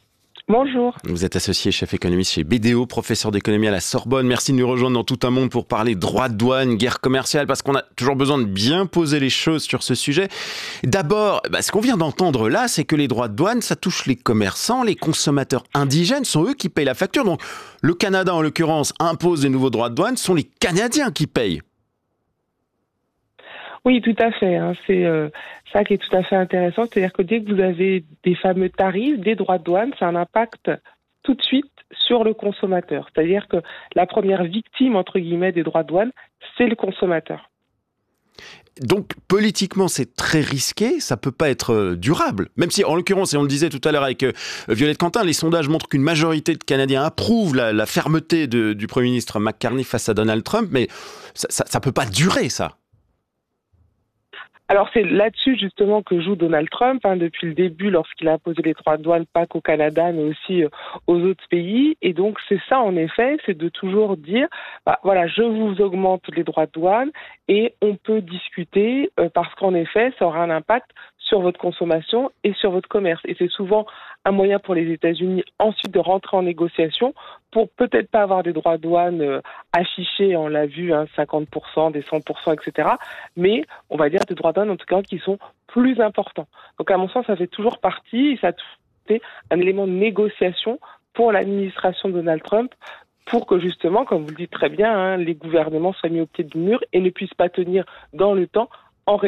Bonjour. Vous êtes associé chef économiste chez B D O, professeur d'économie à la Sorbonne. Merci de nous rejoindre dans Tout un monde pour parler droits de douane, guerre commerciale, parce qu'on a toujours besoin de bien poser les choses sur ce sujet. D'abord, bah, ce qu'on vient d'entendre là, c'est que les droits de douane, ça touche les commerçants, les consommateurs indigènes, sont eux qui payent la facture. Donc le Canada, en l'occurrence, impose des nouveaux droits de douane, ce sont les Canadiens qui payent. Oui, tout à fait. Hein. C'est euh, ça qui est tout à fait intéressant. C'est-à-dire que dès que vous avez des fameux tarifs, des droits de douane, ça a un impact tout de suite sur le consommateur. C'est-à-dire que la première victime, entre guillemets, des droits de douane, c'est le consommateur. Donc, politiquement, c'est très risqué, ça peut pas être durable. Même si, en l'occurrence, et on le disait tout à l'heure avec euh, Violette Quentin, les sondages montrent qu'une majorité de Canadiens approuvent la, la fermeté de, du Premier ministre McCartney face à Donald Trump, mais ça, ça, ça peut pas durer, ça. Alors c'est là-dessus justement que joue Donald Trump hein, depuis le début lorsqu'il a imposé les droits de douane pas qu'au Canada mais aussi euh, aux autres pays et donc c'est ça en effet, c'est de toujours dire bah, voilà je vous augmente les droits de douane et on peut discuter euh, parce qu'en effet ça aura un impact sur votre consommation et sur votre commerce et c'est souvent un moyen pour les États-Unis ensuite de rentrer en négociation pour peut-être pas avoir des droits de douane euh, affichés, on l'a vu, hein, cinquante pour cent, des cent pour cent, et cetera. Mais on va dire des droits de douane en tout cas qui sont plus importants. Donc à mon sens, ça fait toujours partie, et ça a toujours été un élément de négociation pour l'administration de Donald Trump pour que justement, comme vous le dites très bien, hein, les gouvernements soient mis au pied du mur et ne puissent pas tenir dans le temps